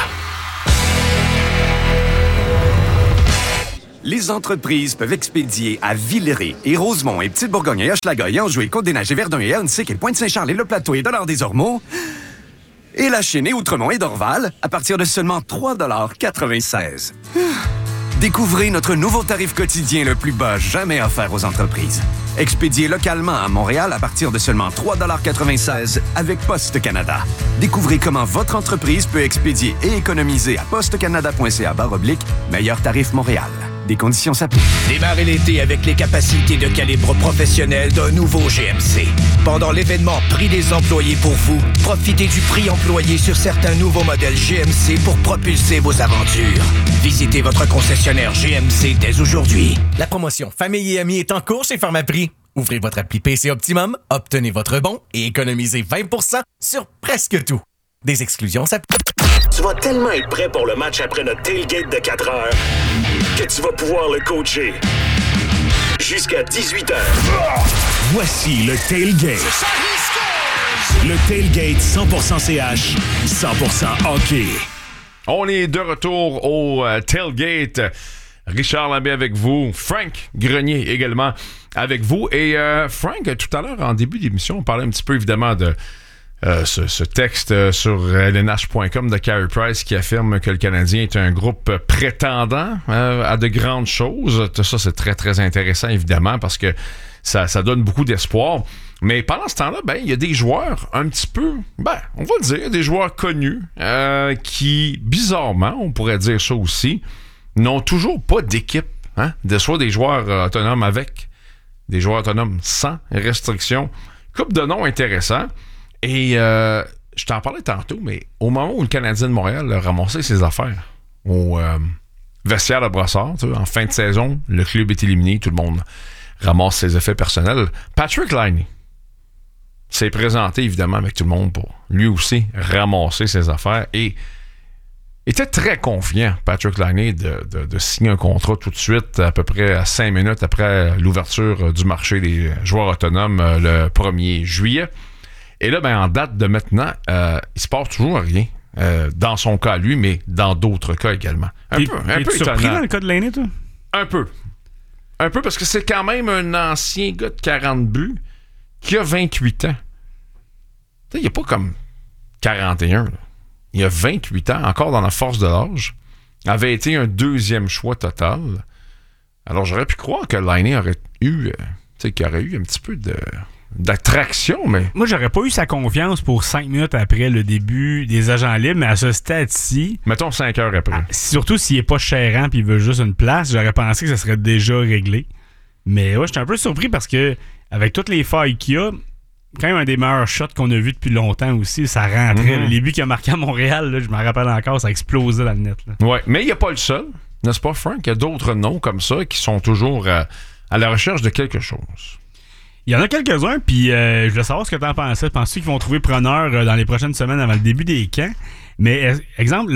Les entreprises peuvent expédier à Villeray et Rosemont et Petite-Bourgogne et Hochelaga et Anjou et Côte-des-Neiges et Verdun et Ahuntsic et Pointe-Saint-Charles et Le Plateau et Dollard-des-Ormeaux et La Chênaie, Outremont et Dorval à partir de seulement 3,96 $. Découvrez notre nouveau tarif quotidien le plus bas jamais offert aux entreprises. Expédié localement à Montréal à partir de seulement 3,96 $ avec Poste Canada. Découvrez comment votre entreprise peut expédier et économiser à postecanada.ca/meilleur tarif Montréal. Des conditions s'appliquent. Démarrez l'été avec les capacités de calibre professionnel d'un nouveau GMC. Pendant l'événement Prix des employés pour vous, profitez du prix employé sur certains nouveaux modèles GMC pour propulser vos aventures. Visitez votre concessionnaire GMC dès aujourd'hui. La promotion Famille et Amis est en cours chez Pharmaprix. Ouvrez votre appli PC Optimum, obtenez votre bon et économisez 20% sur presque tout. Des exclusions s'appliquent. Tu vas tellement être prêt pour le match après notre tailgate de 4 heures que tu vas pouvoir le coacher jusqu'à 18 h. Voici le tailgate. Le tailgate 100% CH, 100% hockey. On est de retour au tailgate. Richard Lambert avec vous. Frank Grenier également avec vous. Et Frank, tout à l'heure, en début d'émission, on parlait un petit peu évidemment de ce texte sur lnh.com de Carey Price qui affirme que le Canadien est un groupe prétendant à de grandes choses. Tout ça, c'est très, très intéressant, évidemment, parce que ça donne beaucoup d'espoir. Mais pendant ce temps-là, il y a des joueurs un petit peu, on va le dire, des joueurs connus qui, bizarrement, on pourrait dire ça aussi, n'ont toujours pas d'équipe. Soit des joueurs autonomes avec, des joueurs autonomes sans restriction. Couple de noms intéressants. Et je t'en parlais tantôt, mais au moment où le Canadien de Montréal a ramassé ses affaires au vestiaire de Brossard, en fin de saison, le club est éliminé, tout le monde ramasse ses effets personnels. Patrick Laine s'est présenté évidemment avec tout le monde pour lui aussi ramasser ses affaires et était très confiant, Patrick Laine, de signer un contrat tout de suite, à peu près à 5 minutes après l'ouverture du marché des joueurs autonomes le 1er juillet. Et là, en date de maintenant, il se passe toujours rien. Dans son cas, lui, mais dans d'autres cas également. Un peu surpris étonnant. dans le cas de Laine, toi? Un peu, parce que c'est quand même un ancien gars de 40 buts qui a 28 ans. Il n'y a pas comme 41. Là. Il a 28 ans, encore dans la force de l'âge. Avait été un deuxième choix total. Alors, j'aurais pu croire que Laine aurait eu, qu'il aurait eu un petit peu d'attraction, mais... Moi, j'aurais pas eu sa confiance pour 5 minutes après le début des agents libres, mais à ce stade-ci... Mettons 5 heures après. Surtout s'il est pas chérant et il veut juste une place, j'aurais pensé que ça serait déjà réglé. Mais ouais, j'étais un peu surpris parce que avec toutes les failles qu'il y a, quand même un des meilleurs shots qu'on a vu depuis longtemps aussi, ça rentrait. Les buts qu'il a marqué à Montréal, là, je me rappelle encore, ça explosait dans le net. Là. Ouais, mais il n'y a pas le seul, n'est-ce pas, Frank? Il y a d'autres noms comme ça qui sont toujours à la recherche de quelque chose. Il y en a quelques-uns, puis je voulais savoir ce que tu en pensais. Penses-tu qu'ils vont trouver preneur dans les prochaines semaines avant le début des camps? Mais, exemple,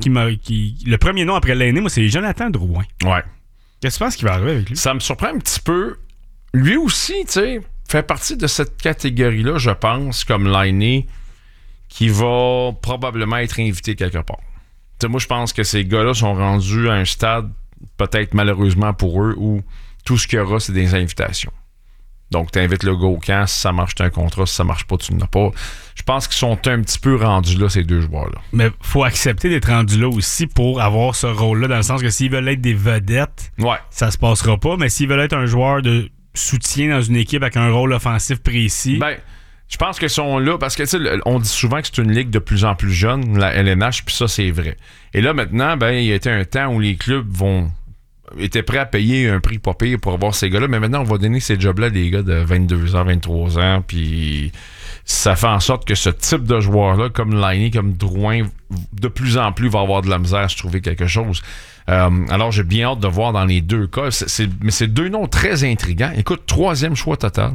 le premier nom après Laine, moi, c'est Jonathan Drouin. Ouais. Qu'est-ce que tu penses qu'il va arriver avec lui? Ça me surprend un petit peu. Lui aussi, tu sais, fait partie de cette catégorie-là, je pense, comme Laine, qui va probablement être invité quelque part. T'sais, moi, je pense que ces gars-là sont rendus à un stade, peut-être malheureusement pour eux, où tout ce qu'il y aura, c'est des invitations. Donc, tu invites le gars au camp. Si ça marche, tu as un contrat. Si ça marche pas, tu n'en as pas. Je pense qu'ils sont un petit peu rendus là, ces deux joueurs-là. Mais faut accepter d'être rendus là aussi pour avoir ce rôle-là, dans le sens que s'ils veulent être des vedettes, ça se passera pas. Mais s'ils veulent être un joueur de soutien dans une équipe avec un rôle offensif précis... Ben, je pense qu'ils sont là parce que, tu sais, on dit souvent que c'est une ligue de plus en plus jeune, la LNH, puis ça, c'est vrai. Et là, maintenant, ben, il y a été un temps où les clubs étaient prêts à payer un prix pas pire pour avoir ces gars-là, mais maintenant, on va donner ces jobs-là à des gars de 22 ans, 23 ans, puis ça fait en sorte que ce type de joueur-là, comme Laine, comme Drouin, de plus en plus va avoir de la misère à se trouver quelque chose. Alors, j'ai bien hâte de voir dans les deux cas. Mais c'est deux noms très intrigants. Écoute, 3e choix total,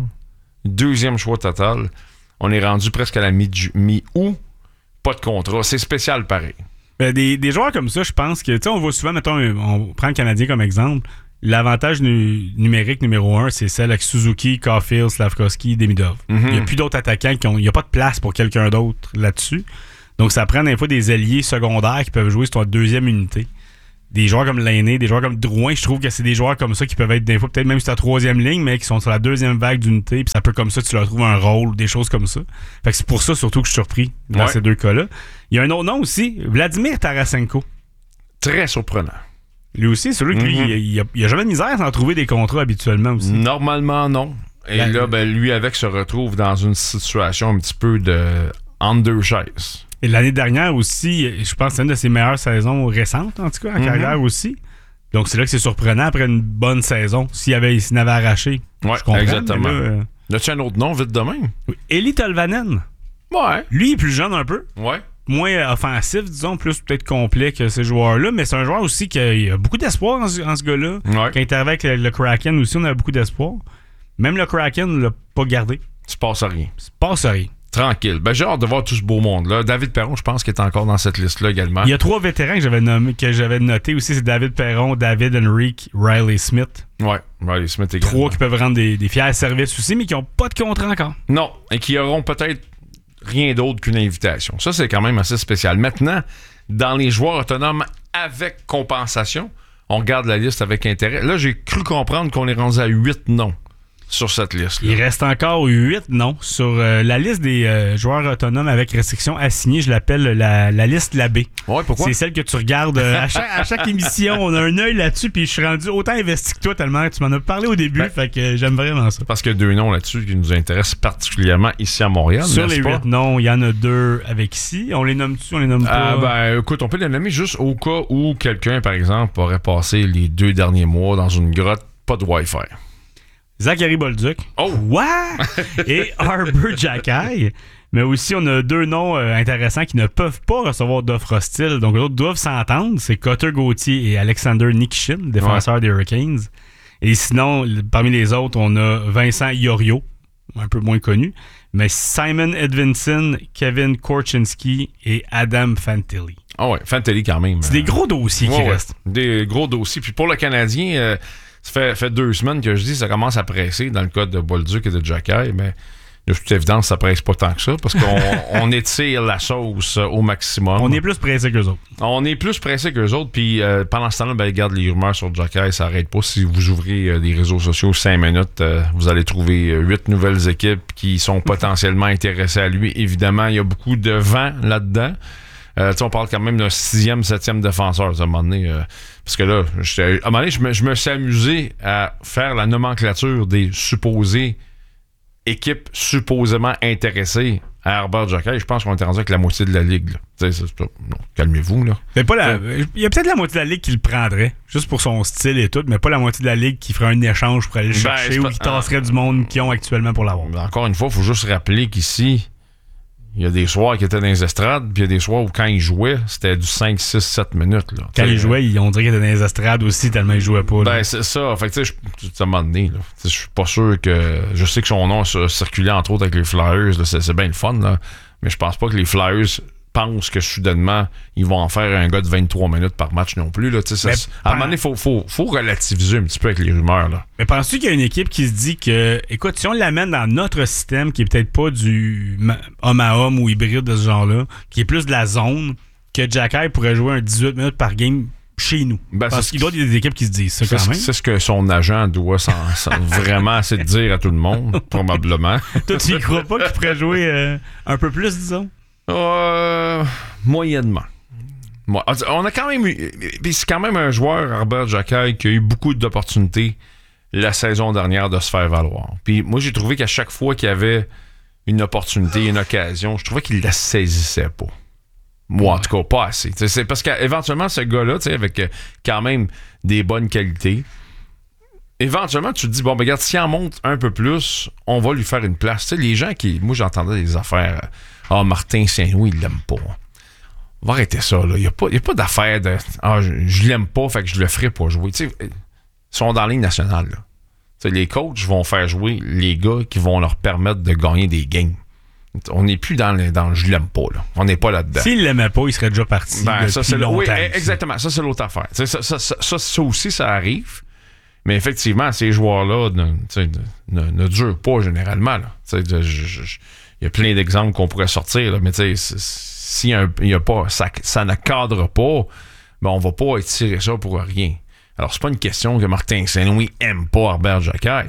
2e choix total. On est rendu presque à la mi-août. Pas de contrat. C'est spécial pareil. Des joueurs comme ça, je pense que, tu sais, on voit souvent, mettons, on prend le Canadien comme exemple, l'avantage numérique numéro 1, c'est celle avec Suzuki, Caulfield, Slavkovski, Demidov. Mm-hmm. Il n'y a plus d'autres attaquants, il n'y a pas de place pour quelqu'un d'autre là-dessus. Donc, ça prend des fois des alliés secondaires qui peuvent jouer sur ta 2e unité. Des joueurs comme Laine, des joueurs comme Drouin, je trouve que c'est des joueurs comme ça qui peuvent être des fois peut-être même sur ta 3e ligne, mais qui sont sur la 2e vague d'unité, puis ça peut comme ça, tu leur trouves un rôle, des choses comme ça. Fait que c'est pour ça surtout que je suis surpris dans ces deux cas-là. Il y a un autre nom aussi, Vladimir Tarasenko. Très surprenant. Lui aussi, c'est lui que il a jamais de misère sans trouver des contrats habituellement aussi. Normalement, non. Et là, lui avec se retrouve dans une situation un petit peu de entre deux chaises. Et l'année dernière aussi, je pense que c'est une de ses meilleures saisons récentes, en tout cas, en carrière aussi. Donc, c'est là que c'est surprenant après une bonne saison. S'il n'avait arraché, je comprends. Exactement. As-tu un autre nom, vite de même? Eli Tolvanen. Ouais. Lui, il est plus jeune un peu. Ouais. Moins offensif, disons, plus peut-être complet que ces joueurs-là. Mais c'est un joueur aussi qui a beaucoup d'espoir en ce gars-là. Ouais. Quand il était avec le Kraken aussi, on avait beaucoup d'espoir. Même le Kraken ne l'a pas gardé. Il se passe rien. Tranquille. Ben, j'ai hâte de voir tout ce beau monde-là. David Perron, je pense qu'il est encore dans cette liste-là également. Il y a 3 vétérans que j'avais notés aussi. C'est David Perron, David Henrique, Riley Smith. Ouais, Riley Smith également. 3 qui peuvent rendre des fiers services aussi, mais qui n'ont pas de contrat encore. Non, et qui auront peut-être rien d'autre qu'une invitation. Ça, c'est quand même assez spécial. Maintenant, dans les joueurs autonomes avec compensation, on regarde la liste avec intérêt. Là, j'ai cru comprendre qu'on est rendu à 8 noms sur cette liste. Il reste encore 8 noms sur la liste des joueurs autonomes avec restriction assignée. Je l'appelle la liste Labbé. Ouais, pourquoi? C'est celle que tu regardes à chaque émission. On a un œil là-dessus, puis je suis rendu autant investi que toi tellement tu m'en as parlé au début. Fait que j'aime vraiment ça. Parce qu'il y a 2 noms là-dessus qui nous intéressent particulièrement ici à Montréal. Sur les 8 noms, il y en a 2 avec ici. On les nomme-tu? On les nomme pas? Écoute, on peut les nommer juste au cas où quelqu'un, par exemple, aurait passé les 2 derniers mois dans une grotte, pas de Wi-Fi. Zachary Bolduc. Oh! What? Et Arber Xhekaj. Mais aussi, on a 2 noms intéressants qui ne peuvent pas recevoir d'offres hostiles. Donc, les autres doivent s'entendre. C'est Cutter Gauthier et Alexander Nikishin, défenseurs des Hurricanes. Et sinon, parmi les autres, on a Vincent Iorio, un peu moins connu. Mais Simon Edvinson, Kevin Korchinski et Adam Fantilli. Ah ouais, Fantilli quand même. C'est des gros dossiers qui restent. Des gros dossiers. Puis pour le Canadien... Ça fait 2 semaines que je dis que ça commence à presser dans le cas de Bolduc et de Xhekaj, mais de toute évidence, ça presse pas tant que ça parce qu'on étire la sauce au maximum. On est plus pressé qu'eux autres. On est plus pressé qu'eux autres, puis pendant ce temps-là, regarde les rumeurs sur Xhekaj, ça n'arrête pas. Si vous ouvrez les réseaux sociaux 5 minutes, vous allez trouver 8 nouvelles équipes qui sont potentiellement intéressées à lui. Évidemment, il y a beaucoup de vent là-dedans. On parle quand même d'un 6e, 7e défenseur à un moment donné. Parce que là, à un moment donné, je me suis amusé à faire la nomenclature des supposées équipes supposément intéressées à Arber Xhekaj. Je pense qu'on est rendu avec la moitié de la ligue. Non, calmez-vous. Là. Mais il y a peut-être la moitié de la ligue qui le prendrait, juste pour son style et tout, mais pas la moitié de la ligue qui ferait un échange pour aller le chercher ou qui tasserait du monde qu'ils ont actuellement pour l'avoir. Encore une fois, il faut juste rappeler qu'ici, il y a des soirs qui étaient dans les estrades, puis il y a des soirs où quand ils jouaient, c'était du 5, 6, 7 minutes. Là. Quand ils jouaient, on dirait qu'ils étaient dans les estrades aussi, tellement ils jouaient pas. Ben, c'est ça. Fait que, tu sais, à un moment donné, je suis pas sûr que. Je sais que son nom a circulé, entre autres, avec les Flyers. Là, c'est bien le fun, là. Mais je pense pas que les Flyers pensent que soudainement, ils vont en faire un gars de 23 minutes par match non plus. Là, à un moment donné, il faut relativiser un petit peu avec les rumeurs. Là. Mais penses-tu qu'il y a une équipe qui se dit que, écoute, si on l'amène dans notre système, qui est peut-être pas du homme à homme ou hybride de ce genre-là, qui est plus de la zone, que Xhekaj pourrait jouer un 18 minutes par game chez nous. Parce qu'il doit y avoir des équipes qui se disent ça quand même. C'est ce que son agent doit vraiment essayer de dire à tout le monde, probablement. Toi, tu y crois pas qu'il pourrait jouer un peu plus, disons? Moyennement. On a quand même eu... C'est quand même un joueur, Herbert Jacquet, qui a eu beaucoup d'opportunités la saison dernière de se faire valoir. Puis moi, j'ai trouvé qu'à chaque fois qu'il y avait une opportunité, une occasion, je trouvais qu'il la saisissait pas. Moi, en tout cas, pas assez. C'est parce qu'éventuellement, ce gars-là, avec quand même des bonnes qualités, éventuellement, tu te dis, bon, ben, regarde, s'il en monte un peu plus, on va lui faire une place. T'sais, les gens qui... Moi, j'entendais des affaires. Martin Saint-Louis, il l'aime pas. On va arrêter ça, là. Il n'y a pas d'affaire de... je l'aime pas, fait que je le ferai pas jouer. T'sais, ils sont dans la ligne nationale, là. T'sais, les coachs vont faire jouer les gars qui vont leur permettre de gagner des games. On n'est plus dans le je l'aime pas, là. On n'est pas là-dedans. S'il l'aimait pas, il serait déjà parti. Ça, c'est oui, exactement. Ça, c'est l'autre affaire. Ça aussi, ça arrive. Mais effectivement, ces joueurs-là ne durent pas généralement. Il y a plein d'exemples qu'on pourrait sortir, là, mais si y a pas, ça ne cadre pas, ben on va pas étirer ça pour rien. Alors, c'est pas une question que Martin Saint-Louis aime pas Herbert Jacquet.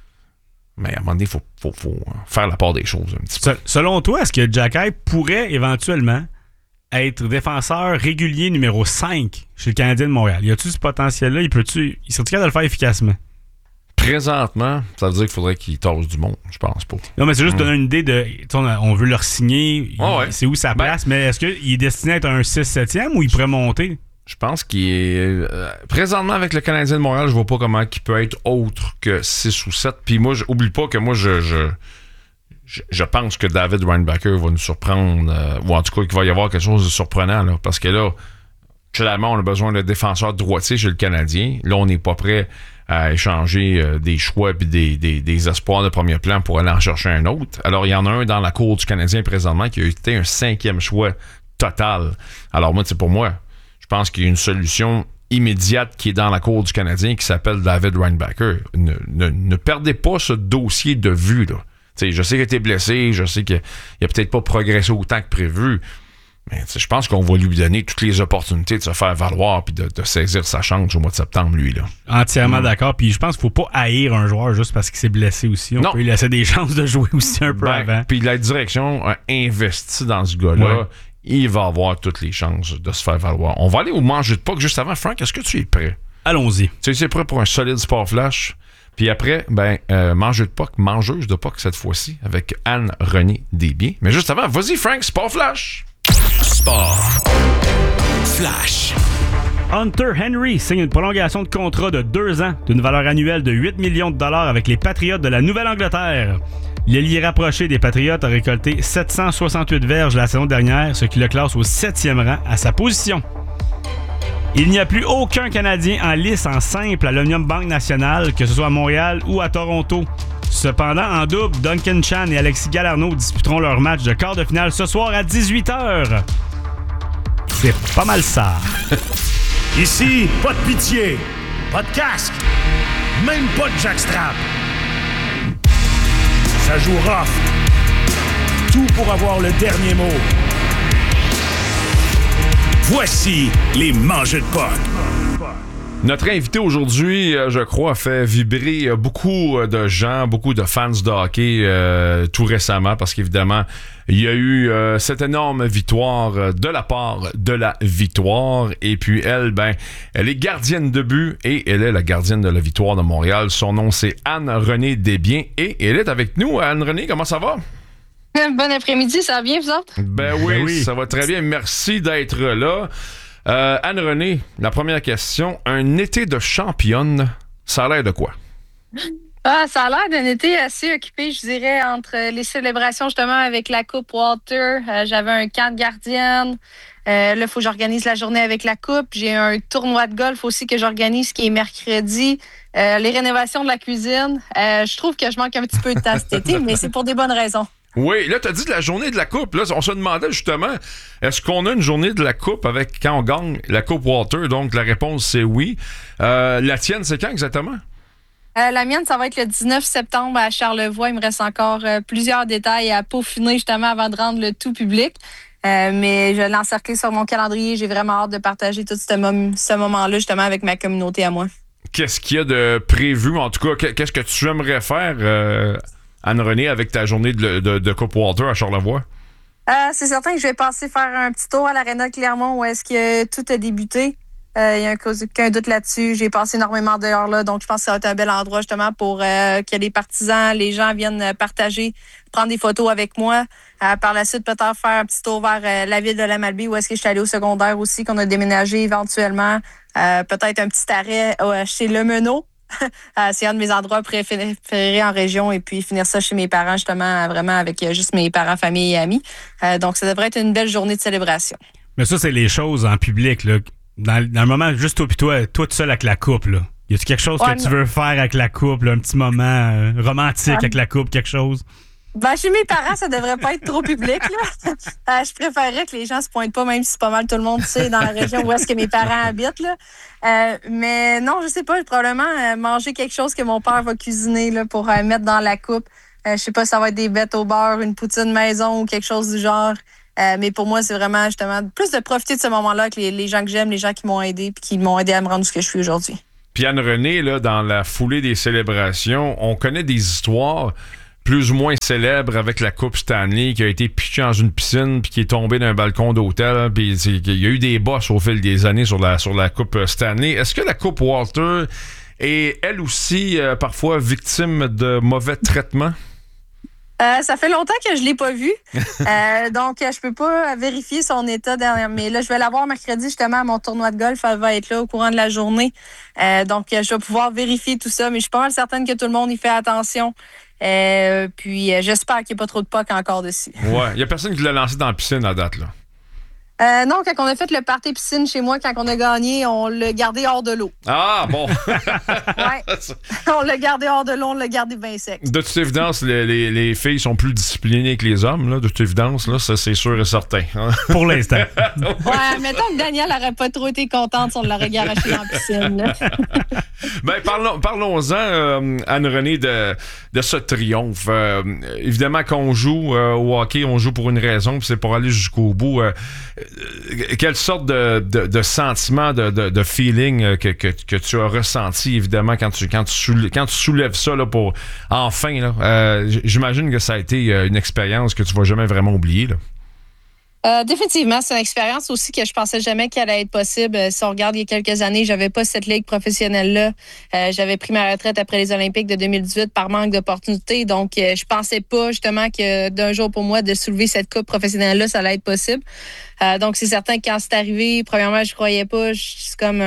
Mais à un moment donné, il faut faire la part des choses un petit peu. Selon toi, est-ce que Jacquet pourrait éventuellement être défenseur régulier numéro 5 chez le Canadien de Montréal? Y a-tu ce potentiel-là? Il serait-tu capable de le faire efficacement? Présentement, ça veut dire qu'il faudrait qu'il tasse du monde. Je pense pas. Non, mais c'est juste donner une idée de... On veut le signer. C'est où sa place? Mais est-ce qu'il est destiné à être un 6-7e ou il pourrait monter? Je pense qu'il est... présentement, avec le Canadien de Montréal, je vois pas comment il peut être autre que 6 ou 7. Puis moi, oublie pas que moi, je pense que David Reinbacher va nous surprendre, ou en tout cas qu'il va y avoir quelque chose de surprenant, là, parce que là, clairement, on a besoin de défenseurs droitiers chez le Canadien. Là, on n'est pas prêt à échanger des choix et des espoirs de premier plan pour aller en chercher un autre. Alors, il y en a un dans la cour du Canadien présentement qui a été un 5e choix total. Alors, moi, pour moi, je pense qu'il y a une solution immédiate qui est dans la cour du Canadien qui s'appelle David Reinbacher. Ne perdez pas ce dossier de vue, là. T'sais, je sais qu'il a été blessé, je sais qu'il a peut-être pas progressé autant que prévu, mais je pense qu'on va lui donner toutes les opportunités de se faire valoir puis de saisir sa chance au mois de septembre, lui, là. Entièrement d'accord. Puis je pense qu'il faut pas haïr un joueur juste parce qu'il s'est blessé aussi. On peut lui laisser des chances de jouer aussi un peu avant. Puis la direction a investi dans ce gars-là. Ouais. Il va avoir toutes les chances de se faire valoir. On va aller au manger de puck juste avant. Frank, est-ce que tu es prêt? Allons-y. Tu es prêt pour un solide sport flash? Puis après, mangeuse de puck cette fois-ci, avec Anne-Renée Desbiens. Mais juste avant, vas-y Frank, sport flash! Sport flash. Hunter Henry signe une prolongation de contrat de 2 ans d'une valeur annuelle de 8 millions de dollars avec les Patriots de la Nouvelle-Angleterre. L'ailier rapproché des Patriots a récolté 768 verges la saison dernière, ce qui le classe au 7e rang à sa position. Il n'y a plus aucun Canadien en lice en simple à l'Omnium Banque Nationale, que ce soit à Montréal ou à Toronto. Cependant, en double, Duncan Chan et Alexis Galarneau disputeront leur match de quart de finale ce soir à 18h. C'est pas mal ça. Ici, pas de pitié, pas de casque, même pas de jackstrap. Ça joue rough. Tout pour avoir le dernier mot. Voici les mangeux de puck. Notre invité aujourd'hui, je crois, a fait vibrer beaucoup de gens, beaucoup de fans de hockey tout récemment, parce qu'évidemment, il y a eu cette énorme victoire de la part de la victoire. Et puis elle, elle est gardienne de but et elle est la gardienne de la victoire de Montréal. Son nom, c'est Anne-Renée Desbiens et elle est avec nous. Anne-Renée, comment ça va? Bon après-midi, ça va bien, vous autres? Ben oui, ça va très bien. Merci d'être là. Anne-Renée, la première question. Un été de championne, ça a l'air de quoi? Ça a l'air d'un été assez occupé, je dirais, entre les célébrations justement avec la Coupe Walter. J'avais un camp de gardienne. Là, il faut que j'organise la journée avec la Coupe. J'ai un tournoi de golf aussi que j'organise qui est mercredi. Les rénovations de la cuisine. Je trouve que je manque un petit peu de temps cet été, mais c'est pour des bonnes raisons. Oui, là, tu as dit de la journée de la Coupe. Là, on se demandait justement, est-ce qu'on a une journée de la Coupe avec quand on gagne la Coupe Walter? Donc, la réponse, c'est oui. La tienne, c'est quand exactement? La mienne, ça va être le 19 septembre à Charlevoix. Il me reste encore plusieurs détails à peaufiner justement avant de rendre le tout public. Mais je l'ai encerclé sur mon calendrier. J'ai vraiment hâte de partager tout ce moment-là, justement, avec ma communauté à moi. Qu'est-ce qu'il y a de prévu? En tout cas, qu'est-ce que tu aimerais faire, Anne-Renée, avec ta journée de Coupe Walter à Charlevoix? C'est certain que je vais passer faire un petit tour à l'Aréna Clermont où est-ce que tout a débuté. Il y a aucun doute là-dessus. J'ai passé énormément d'heures là, donc je pense que ça va être un bel endroit justement pour que les partisans, les gens viennent partager, prendre des photos avec moi. Par la suite, peut-être faire un petit tour vers la ville de la Malbaie où est-ce que je suis allée au secondaire aussi, qu'on a déménagé éventuellement. Peut-être un petit arrêt chez Le Meneau. C'est un de mes endroits préférés en région et puis finir ça chez mes parents justement, vraiment avec juste mes parents, famille et amis. Donc ça devrait être une belle journée de célébration. Mais ça, c'est les choses en public, là. Dans le moment, juste toi tout seul avec la coupe, là. Y a-tu quelque chose que tu veux faire avec la coupe, là, un petit moment romantique avec la coupe, quelque chose? Ben, chez mes parents, ça devrait pas être trop public, là. Je préférerais que les gens se pointent pas, même si c'est pas mal tout le monde, tu sais, dans la région où est-ce que mes parents habitent, là. Mais non, je sais pas, probablement manger quelque chose que mon père va cuisiner, là, pour mettre dans la coupe. Je sais pas si ça va être des bêtes au beurre, une poutine maison ou quelque chose du genre. Mais pour moi, c'est vraiment justement plus de profiter de ce moment-là avec les gens que j'aime, les gens qui m'ont aidé puis qui m'ont aidé à me rendre ce que je suis aujourd'hui. Puis Anne-Renée, là, dans la foulée des célébrations, on connaît des histoires plus ou moins célèbres avec la Coupe Stanley qui a été pitchée dans une piscine puis qui est tombée d'un balcon d'hôtel. Puis il y a eu des bosses au fil des années sur la Coupe Stanley. Est-ce que la Coupe Walter est elle aussi parfois victime de mauvais traitements? Ça fait longtemps que je l'ai pas vu. Donc, je peux pas vérifier son état derrière. Mais là, je vais l'avoir mercredi, justement, à mon tournoi de golf. Elle va être là au courant de la journée. Donc, je vais pouvoir vérifier tout ça. Mais je suis pas mal certaine que tout le monde y fait attention. Puis, j'espère qu'il n'y a pas trop de POC encore dessus. Ouais. Il y a personne qui l'a lancé dans la piscine à date, là. Non, quand on a fait le party piscine chez moi, quand on a gagné, on l'a gardé hors de l'eau. Ah, bon! Ouais. On l'a gardé hors de l'eau, on l'a gardé bien sec. De toute évidence, les filles sont plus disciplinées que les hommes, là. De toute évidence, là, ça, c'est sûr et certain. Pour l'instant. Ouais, mettons que Danielle n'aurait pas trop été contente si on l'aurait garoché dans la piscine, là. Ben, parlons-en, Anne-Renée, de ce triomphe. Évidemment, quand on joue au hockey, on joue pour une raison, puis c'est pour aller jusqu'au bout. Quelle sorte de sentiment, de feeling que tu as ressenti, évidemment, quand tu soulèves ça là, pour enfin, là, j'imagine que ça a été une expérience que tu vas jamais vraiment oublier, là. Définitivement, c'est une expérience aussi que je pensais jamais qu'elle allait être possible. Si on regarde il y a quelques années, j'avais pas cette ligue professionnelle-là. J'avais pris ma retraite après les Olympiques de 2018 par manque d'opportunités. Donc, je pensais pas justement que d'un jour pour moi de soulever cette coupe professionnelle-là, ça allait être possible. Donc, c'est certain que quand c'est arrivé, premièrement, je croyais pas. C'est comme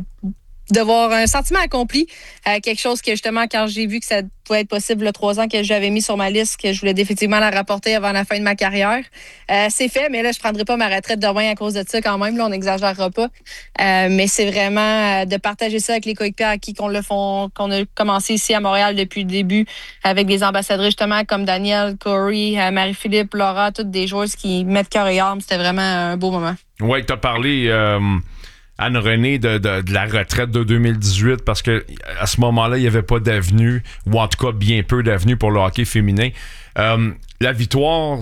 de voir un sentiment accompli, quelque chose que justement quand j'ai vu que ça pouvait être possible il y a 3 ans que j'avais mis sur ma liste, que je voulais définitivement la rapporter avant la fin de ma carrière. C'est fait, mais là je prendrai pas ma retraite demain à cause de ça quand même, là on n'exagérera pas. Mais c'est vraiment de partager ça avec les coéquipiers à qui qu'on a commencé ici à Montréal depuis le début, avec des ambassadrices justement comme Danielle, Corey, Marie-Philippe, Laura, toutes des joueuses qui mettent cœur et âme. C'était vraiment un beau moment. Oui, tu as parlé Anne-Renée de la retraite de 2018 parce que à ce moment-là, il n'y avait pas d'avenue, ou en tout cas bien peu d'avenue pour le hockey féminin. La victoire,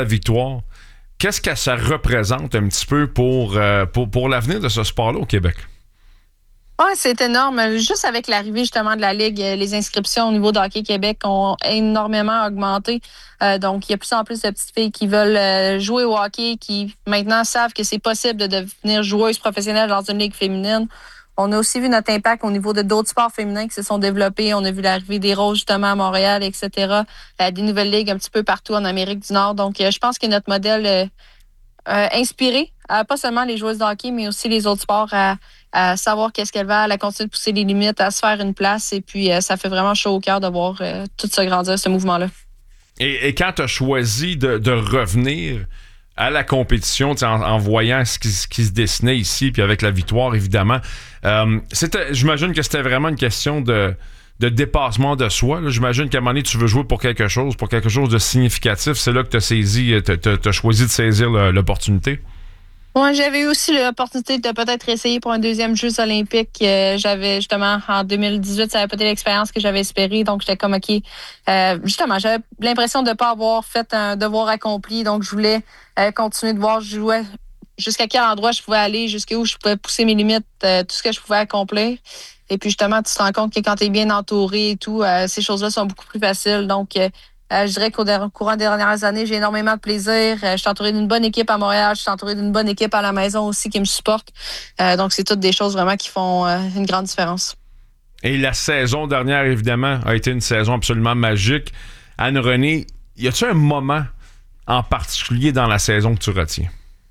qu'est-ce que ça représente un petit peu pour l'avenir de ce sport-là au Québec? Oui, c'est énorme. Juste avec l'arrivée justement de la Ligue, les inscriptions au niveau de Hockey Québec ont énormément augmenté. Donc, il y a plus en plus de petites filles qui veulent jouer au hockey, qui maintenant savent que c'est possible de devenir joueuse professionnelle dans une ligue féminine. On a aussi vu notre impact au niveau de d'autres sports féminins qui se sont développés. On a vu l'arrivée des Roses justement à Montréal, etc. Des nouvelles ligues un petit peu partout en Amérique du Nord. Donc, je pense que notre modèle inspiré, pas seulement les joueuses de hockey, mais aussi les autres sports à savoir qu'est-ce qu'elle va, à continuer de pousser les limites, à se faire une place. Et puis, ça fait vraiment chaud au cœur de voir tout ça grandir, ce mouvement-là. Et quand tu as choisi de revenir à la compétition, en voyant ce qui se dessinait ici, puis avec la victoire, évidemment, j'imagine que c'était vraiment une question de dépassement de soi. Là. J'imagine qu'à un moment donné, tu veux jouer pour quelque chose de significatif. C'est là que tu as choisi de saisir l'opportunité. Moi, j'avais eu aussi l'opportunité de peut-être essayer pour un deuxième Jeux olympiques. J'avais justement, en 2018, ça avait pas été l'expérience que j'avais espérée. Donc, j'étais comme, OK, justement, j'avais l'impression de ne pas avoir fait un devoir accompli. Donc, je voulais continuer de voir jusqu'à quel endroit je pouvais aller, jusqu'où je pouvais pousser mes limites, tout ce que je pouvais accomplir. Et puis, justement, tu te rends compte que quand tu es bien entouré et tout, ces choses-là sont beaucoup plus faciles. Donc, je dirais qu'au courant des dernières années, j'ai énormément de plaisir. Je suis entourée d'une bonne équipe à Montréal. Je suis entourée d'une bonne équipe à la maison aussi qui me supporte. Donc, c'est toutes des choses vraiment qui font une grande différence. Et la saison dernière, évidemment, a été une saison absolument magique. Anne-Renée, y a-t-il un moment en particulier dans la saison que tu retiens?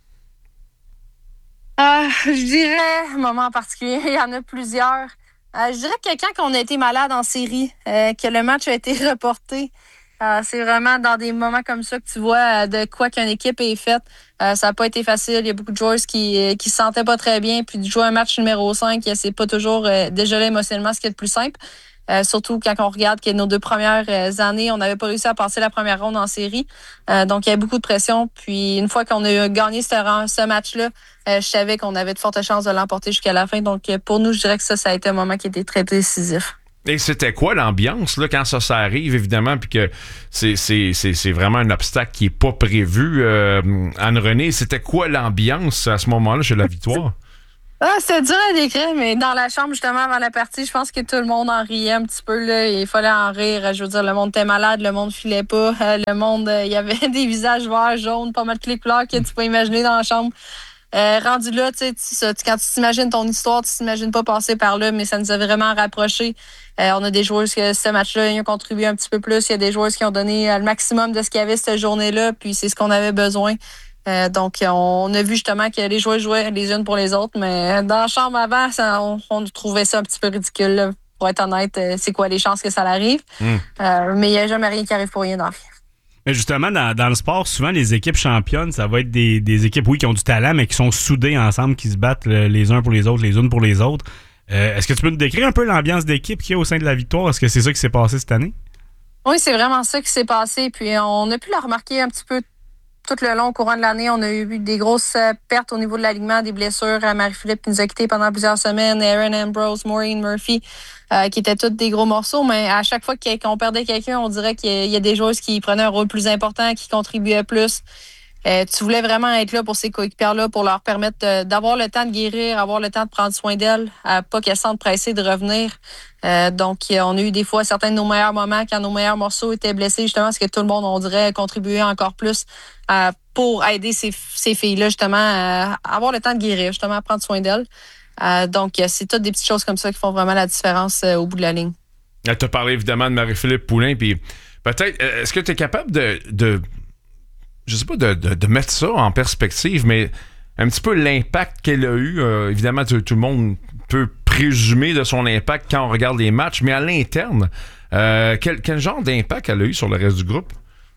Je dirais, un moment en particulier, il y en a plusieurs. Je dirais que quand on a été malade en série, que le match a été reporté, c'est vraiment dans des moments comme ça que tu vois de quoi qu'une équipe est faite. Ça n'a pas été facile. Il y a beaucoup de joueurs qui se sentaient pas très bien. Puis de jouer un match numéro 5, c'est pas toujours déjà là émotionnellement ce qui est le plus simple. Surtout quand on regarde que nos 2 premières années, on n'avait pas réussi à passer la première ronde en série. Donc, il y avait beaucoup de pression. Puis, une fois qu'on a gagné ce match-là, je savais qu'on avait de fortes chances de l'emporter jusqu'à la fin. Donc, pour nous, je dirais que ça a été un moment qui était très décisif. Et c'était quoi l'ambiance là, quand ça arrive, évidemment, puis que c'est vraiment un obstacle qui n'est pas prévu? Anne-Renée, c'était quoi l'ambiance à ce moment-là chez la Victoire? C'était dur à décrire, mais dans la chambre, justement, avant la partie, je pense que tout le monde en riait un petit peu. Là, il fallait en rire. Je veux dire, le monde était malade, le monde filait pas. Le monde, il y avait des visages verts, jaunes, pas mal de les couleurs que tu peux imaginer dans la chambre. Rendu là, quand tu t'imagines ton histoire, tu t'imagines pas passer par là, mais ça nous a vraiment rapprochés. On a des joueurs que ce match-là, ils ont contribué un petit peu plus. Il y a des joueurs qui ont donné le maximum de ce qu'il y avait cette journée-là, puis c'est ce qu'on avait besoin. Donc, on a vu justement que les joueurs jouaient les unes pour les autres, mais dans la chambre avant, on trouvait ça un petit peu ridicule. Là. Pour être honnête, c'est quoi les chances que ça arrive? Mais il n'y a jamais rien qui arrive pour rien dans la vie. Mais justement, dans le sport, souvent, les équipes championnes, ça va être des équipes, oui, qui ont du talent, mais qui sont soudées ensemble, qui se battent les uns pour les autres, les unes pour les autres. Est-ce que tu peux nous décrire un peu l'ambiance d'équipe qu'il y a au sein de la Victoire? Est-ce que c'est ça qui s'est passé cette année? Oui, c'est vraiment ça qui s'est passé. Puis on a pu le remarquer un petit peu tout le long, au courant de l'année. On a eu des grosses pertes au niveau de l'alignement, des blessures. Marie-Philippe qui nous a quittés pendant plusieurs semaines. Aaron Ambrose, Maureen Murphy, qui étaient tous des gros morceaux. Mais à chaque fois qu'on perdait quelqu'un, on dirait qu'il y a des joueurs qui prenaient un rôle plus important, qui contribuaient plus. Tu voulais vraiment être là pour ces coéquipières-là, pour leur permettre d'avoir le temps de guérir, avoir le temps de prendre soin d'elles, pas qu'elles se sentent pressées de revenir. Donc, on a eu des fois certains de nos meilleurs moments quand nos meilleurs morceaux étaient blessés, justement, parce que tout le monde, on dirait, contribuait encore plus pour aider ces filles-là, justement, à avoir le temps de guérir, justement, à prendre soin d'elles. Donc, c'est toutes des petites choses comme ça qui font vraiment la différence au bout de la ligne. Tu as parlé évidemment de Marie-Philippe Poulin, puis peut-être, est-ce que tu es capable de je sais pas, de mettre ça en perspective, mais un petit peu l'impact qu'elle a eu. Évidemment, tout le monde peut présumer de son impact quand on regarde les matchs, mais à l'interne, quel genre d'impact elle a eu sur le reste du groupe?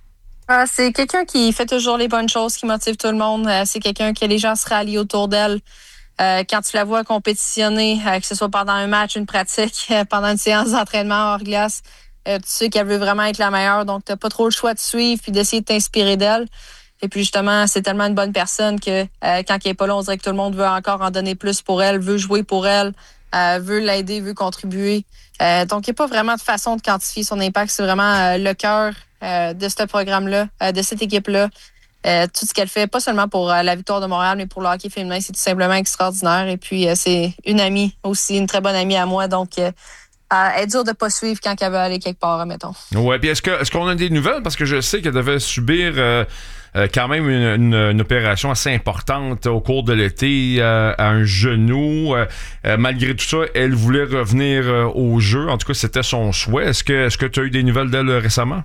C'est quelqu'un qui fait toujours les bonnes choses, qui motive tout le monde. C'est quelqu'un que les gens se rallient autour d'elle. Quand tu la vois compétitionner, que ce soit pendant un match, une pratique, pendant une séance d'entraînement hors glace, tu sais qu'elle veut vraiment être la meilleure, donc tu n'as pas trop le choix de suivre puis d'essayer de t'inspirer d'elle. Et puis justement, c'est tellement une bonne personne que quand elle n'est pas là, on dirait que tout le monde veut encore en donner plus pour elle, veut jouer pour elle, veut l'aider, veut contribuer. Donc, il n'y a pas vraiment de façon de quantifier son impact. C'est vraiment le cœur de ce programme-là, de cette équipe-là. Tout ce qu'elle fait, pas seulement pour la Victoire de Montréal, mais pour le hockey féminin, c'est tout simplement extraordinaire. Et puis, c'est une amie aussi, une très bonne amie à moi. Donc, elle est dure de ne pas suivre quand elle veut aller quelque part, mettons. Ouais, puis est-ce qu'on a des nouvelles? Parce que je sais qu'elle devait subir quand même une opération assez importante au cours de l'été à un genou. Malgré tout ça, elle voulait revenir au jeu. En tout cas, c'était son souhait. Est-ce que tu as eu des nouvelles d'elle récemment?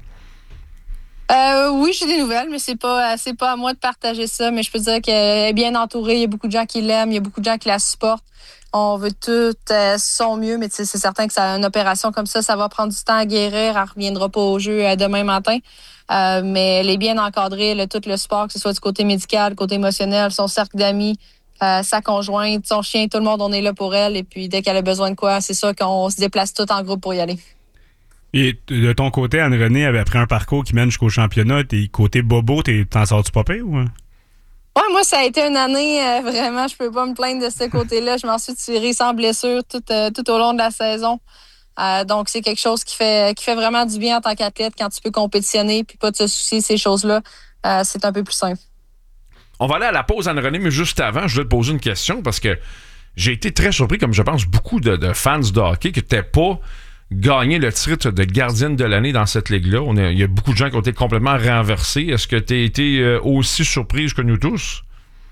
Oui, j'ai des nouvelles, mais c'est pas à moi de partager ça. Mais je peux dire qu'elle est bien entourée. Il y a beaucoup de gens qui l'aiment. Il y a beaucoup de gens qui la supportent. On veut tout son mieux, mais c'est certain que une opération comme ça va prendre du temps à guérir. Elle ne reviendra pas au jeu demain matin. Mais elle est bien encadrée. Elle a tout le support, que ce soit du côté médical, du côté émotionnel, son cercle d'amis, sa conjointe, son chien, tout le monde, on est là pour elle. Et puis, dès qu'elle a besoin de quoi, c'est sûr qu'on se déplace tout en groupe pour y aller. Et de ton côté, Anne-Renée, après un parcours qui mène jusqu'au championnat, côté bobo, t'en sors-tu pas pire ou? Ouais, moi, ça a été une année, vraiment, je peux pas me plaindre de ce côté-là. Je m'en suis tirée sans blessure tout au long de la saison. Donc, c'est quelque chose qui fait vraiment du bien en tant qu'athlète quand tu peux compétitionner puis pas te soucier de ces choses-là. C'est un peu plus simple. On va aller à la pause, Anne-Renée, mais juste avant, je voulais te poser une question parce que j'ai été très surpris, comme je pense beaucoup de fans de hockey, que tu n'aies pas gagné le titre de gardienne de l'année dans cette ligue-là. Il y a beaucoup de gens qui ont été complètement renversés. Est-ce que tu as été aussi surprise que nous tous?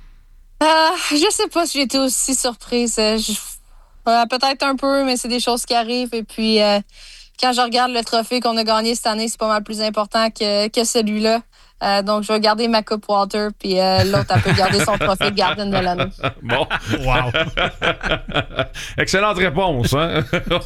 Je sais pas si j'ai été aussi surprise. Peut-être un peu, mais c'est des choses qui arrivent. Et puis, quand je regarde le trophée qu'on a gagné cette année, c'est pas mal plus important que celui-là. Donc, je vais garder ma coupe Walter, puis l'autre, elle peut garder son trophée de gardienne de l'année. Bon. Wow. Excellente réponse. Hein?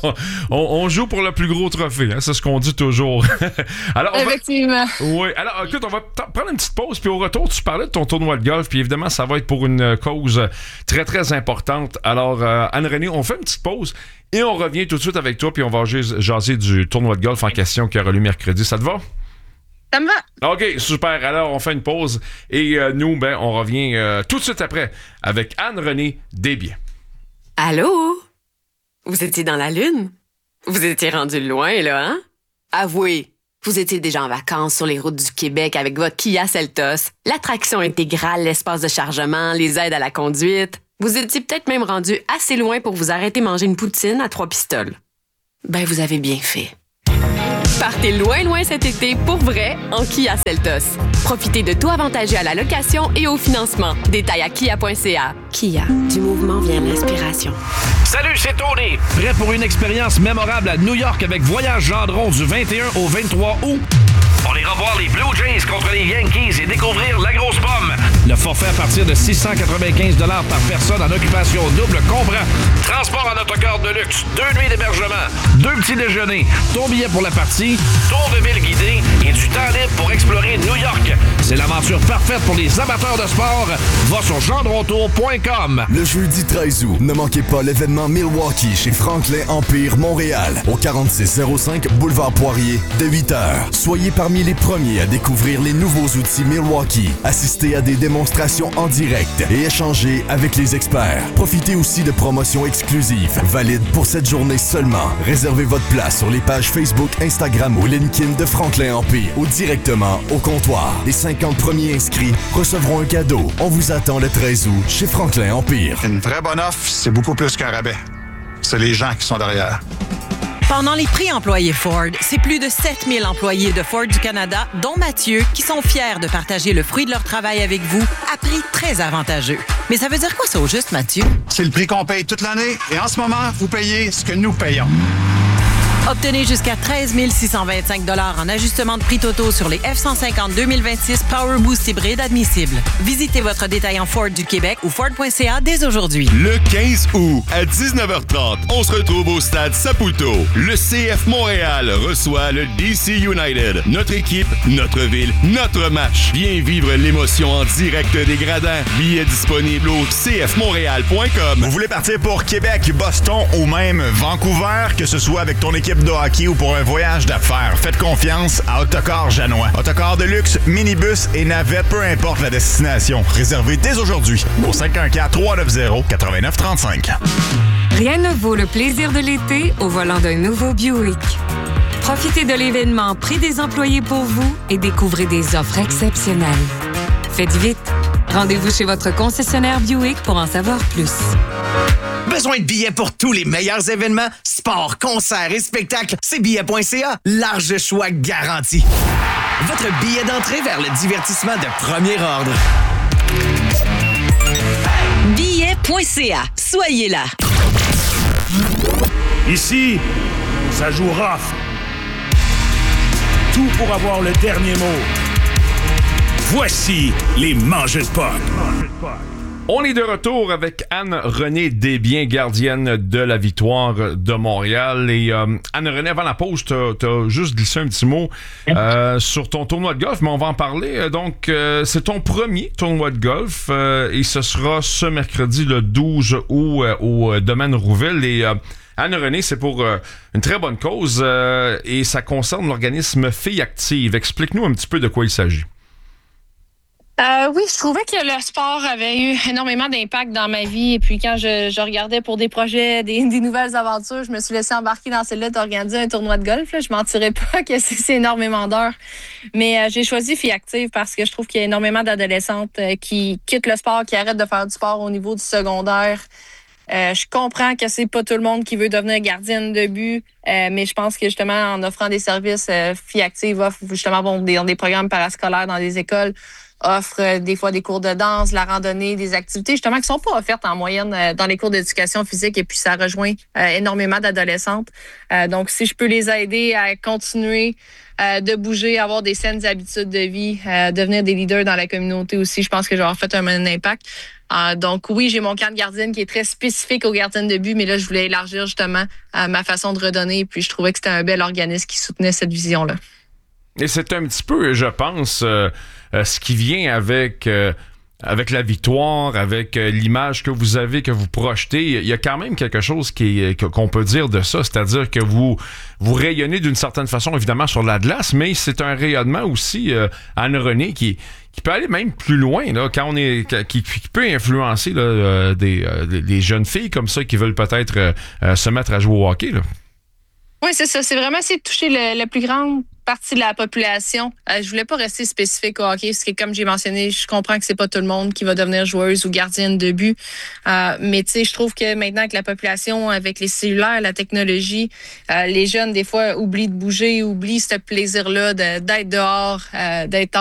on joue pour le plus gros trophée. Hein? C'est ce qu'on dit toujours. Alors, effectivement. Oui. Alors, écoute, on va prendre une petite pause, puis au retour, tu parlais de ton tournoi de golf, puis évidemment, ça va être pour une cause très, très importante. Alors, Anne-Renée, on fait une petite pause et on revient tout de suite avec toi, puis on va jaser du tournoi de golf en question qui aura lieu mercredi. Ça te va? Ça me va. OK, super. Alors, on fait une pause et nous, on revient tout de suite après avec Anne-Renée Desbiens. Allô? Vous étiez dans la Lune? Vous étiez rendu loin, là, hein? Avouez, vous étiez déjà en vacances sur les routes du Québec avec votre Kia Seltos, l'attraction intégrale, l'espace de chargement, les aides à la conduite. Vous étiez peut-être même rendu assez loin pour vous arrêter manger une poutine à 3 pistoles. Ben, vous avez bien fait. Partez loin, loin cet été pour vrai en Kia Seltos. Profitez de tout avantageux à la location et au financement. Détails à kia.ca. Kia, du mouvement vient l'inspiration. Salut, c'est Tony. Prêt pour une expérience mémorable à New York avec Voyage Gendron du 21 au 23 août? On ira voir les Blue Jays contre les Yankees et découvrir la grosse pomme. Le forfait à partir de 695 $ par personne en occupation double comprend transport en autocar de luxe, 2 nuits d'hébergement, 2 petits déjeuners, ton billet pour la partie, tour de ville guidé et du temps libre pour explorer New York. C'est l'aventure parfaite pour les amateurs de sport. Va sur gendrontour.com. Le jeudi 13 août, ne manquez pas l'événement Milwaukee chez Franklin Empire Montréal au 4605 Boulevard Poirier de 8h. Soyez parmi les premiers à découvrir les nouveaux outils Milwaukee, assister à des démonstrations en direct et échanger avec les experts. Profitez aussi de promotions exclusives, valides pour cette journée seulement. Réservez votre place sur les pages Facebook, Instagram ou LinkedIn de Franklin Empire ou directement au comptoir. Les 50 premiers inscrits recevront un cadeau. On vous attend le 13 août chez Franklin Empire. Une vraie bonne offre, c'est beaucoup plus qu'un rabais. C'est les gens qui sont derrière. Pendant les prix employés Ford, c'est plus de 7000 employés de Ford du Canada, dont Mathieu, qui sont fiers de partager le fruit de leur travail avec vous à prix très avantageux. Mais ça veut dire quoi ça au juste, Mathieu? C'est le prix qu'on paye toute l'année et en ce moment, vous payez ce que nous payons. Obtenez jusqu'à 13 625 $ en ajustement de prix totaux sur les F-150 2026 Power Boost hybride admissibles. Visitez votre détaillant Ford du Québec ou Ford.ca dès aujourd'hui. Le 15 août, à 19h30, on se retrouve au stade Saputo. Le CF Montréal reçoit le DC United. Notre équipe, notre ville, notre match. Viens vivre l'émotion en direct des gradins. Billets disponibles au cfmontréal.com. Vous voulez partir pour Québec, Boston ou même Vancouver, que ce soit avec ton équipe de hockey ou pour un voyage d'affaires, faites confiance à Autocar Janois. Autocar de luxe, minibus et navette, peu importe la destination. Réservez dès aujourd'hui au 514-390-8935. Rien ne vaut le plaisir de l'été au volant d'un nouveau Buick. Profitez de l'événement Prix des employés pour vous et découvrez des offres exceptionnelles. Faites vite. Rendez-vous chez votre concessionnaire Buick pour en savoir plus. Besoin de billets pour tous les meilleurs événements, sports, concerts et spectacles? C'est billet.ca. Large choix garanti. Votre billet d'entrée vers le divertissement de premier ordre. Billet.ca. Soyez là. Ici, ça joue rough. Tout pour avoir le dernier mot. Voici les mangeurs de potes. On est de retour avec Anne-Renée Desbiens, gardienne de la victoire de Montréal. Et Anne-Renée, avant la pause, t'as juste glissé un petit mot sur ton tournoi de golf, mais on va en parler. Donc, c'est ton premier tournoi de golf et ce sera ce mercredi, le 12 août, au domaine Rouville. Et Anne-Renée, c'est pour une très bonne cause et ça concerne l'organisme Filles Actives. Explique-nous un petit peu de quoi il s'agit. Oui, je trouvais que le sport avait eu énormément d'impact dans ma vie. Et puis quand je regardais pour des projets, des nouvelles aventures, je me suis laissée embarquer dans celle-là d'organiser un tournoi de golf. Là. Je mentirais pas que c'est énormément d'heures. Mais j'ai choisi Filles Actives parce que je trouve qu'il y a énormément d'adolescentes qui quittent le sport, qui arrêtent de faire du sport au niveau du secondaire. Je comprends que c'est pas tout le monde qui veut devenir gardienne de but, mais je pense que justement en offrant des services, Filles Actives offre justement des programmes parascolaires dans des écoles, offre des fois des cours de danse, la randonnée, des activités justement qui sont pas offertes en moyenne dans les cours d'éducation physique, et puis ça rejoint énormément d'adolescentes. Donc si je peux les aider à continuer de bouger, avoir des saines habitudes de vie, devenir des leaders dans la communauté aussi, je pense que j'aurai fait un impact. Donc oui, j'ai mon camp de gardienne qui est très spécifique aux gardiennes de but, mais là je voulais élargir justement ma façon de redonner, puis je trouvais que c'était un bel organisme qui soutenait cette vision-là. Et c'est un petit peu, je pense, ce qui vient avec la victoire, avec l'image que vous avez, que vous projetez. Il y a quand même quelque chose qu'on peut dire de ça, c'est-à-dire que vous rayonnez d'une certaine façon, évidemment, sur la glace, mais c'est un rayonnement aussi, Anne-Renée, qui peut aller même plus loin, là, qui peut influencer là, des jeunes filles comme ça qui veulent peut-être se mettre à jouer au hockey, là. Oui, c'est ça. C'est vraiment essayer de toucher la plus grande partie de la population. Je voulais pas rester spécifique au hockey, parce que comme j'ai mentionné, je comprends que c'est pas tout le monde qui va devenir joueuse ou gardienne de but. Mais tu sais, je trouve que maintenant que la population, avec les cellulaires, la technologie, les jeunes, des fois, oublient de bouger, oublient ce plaisir-là d'être dehors, d'être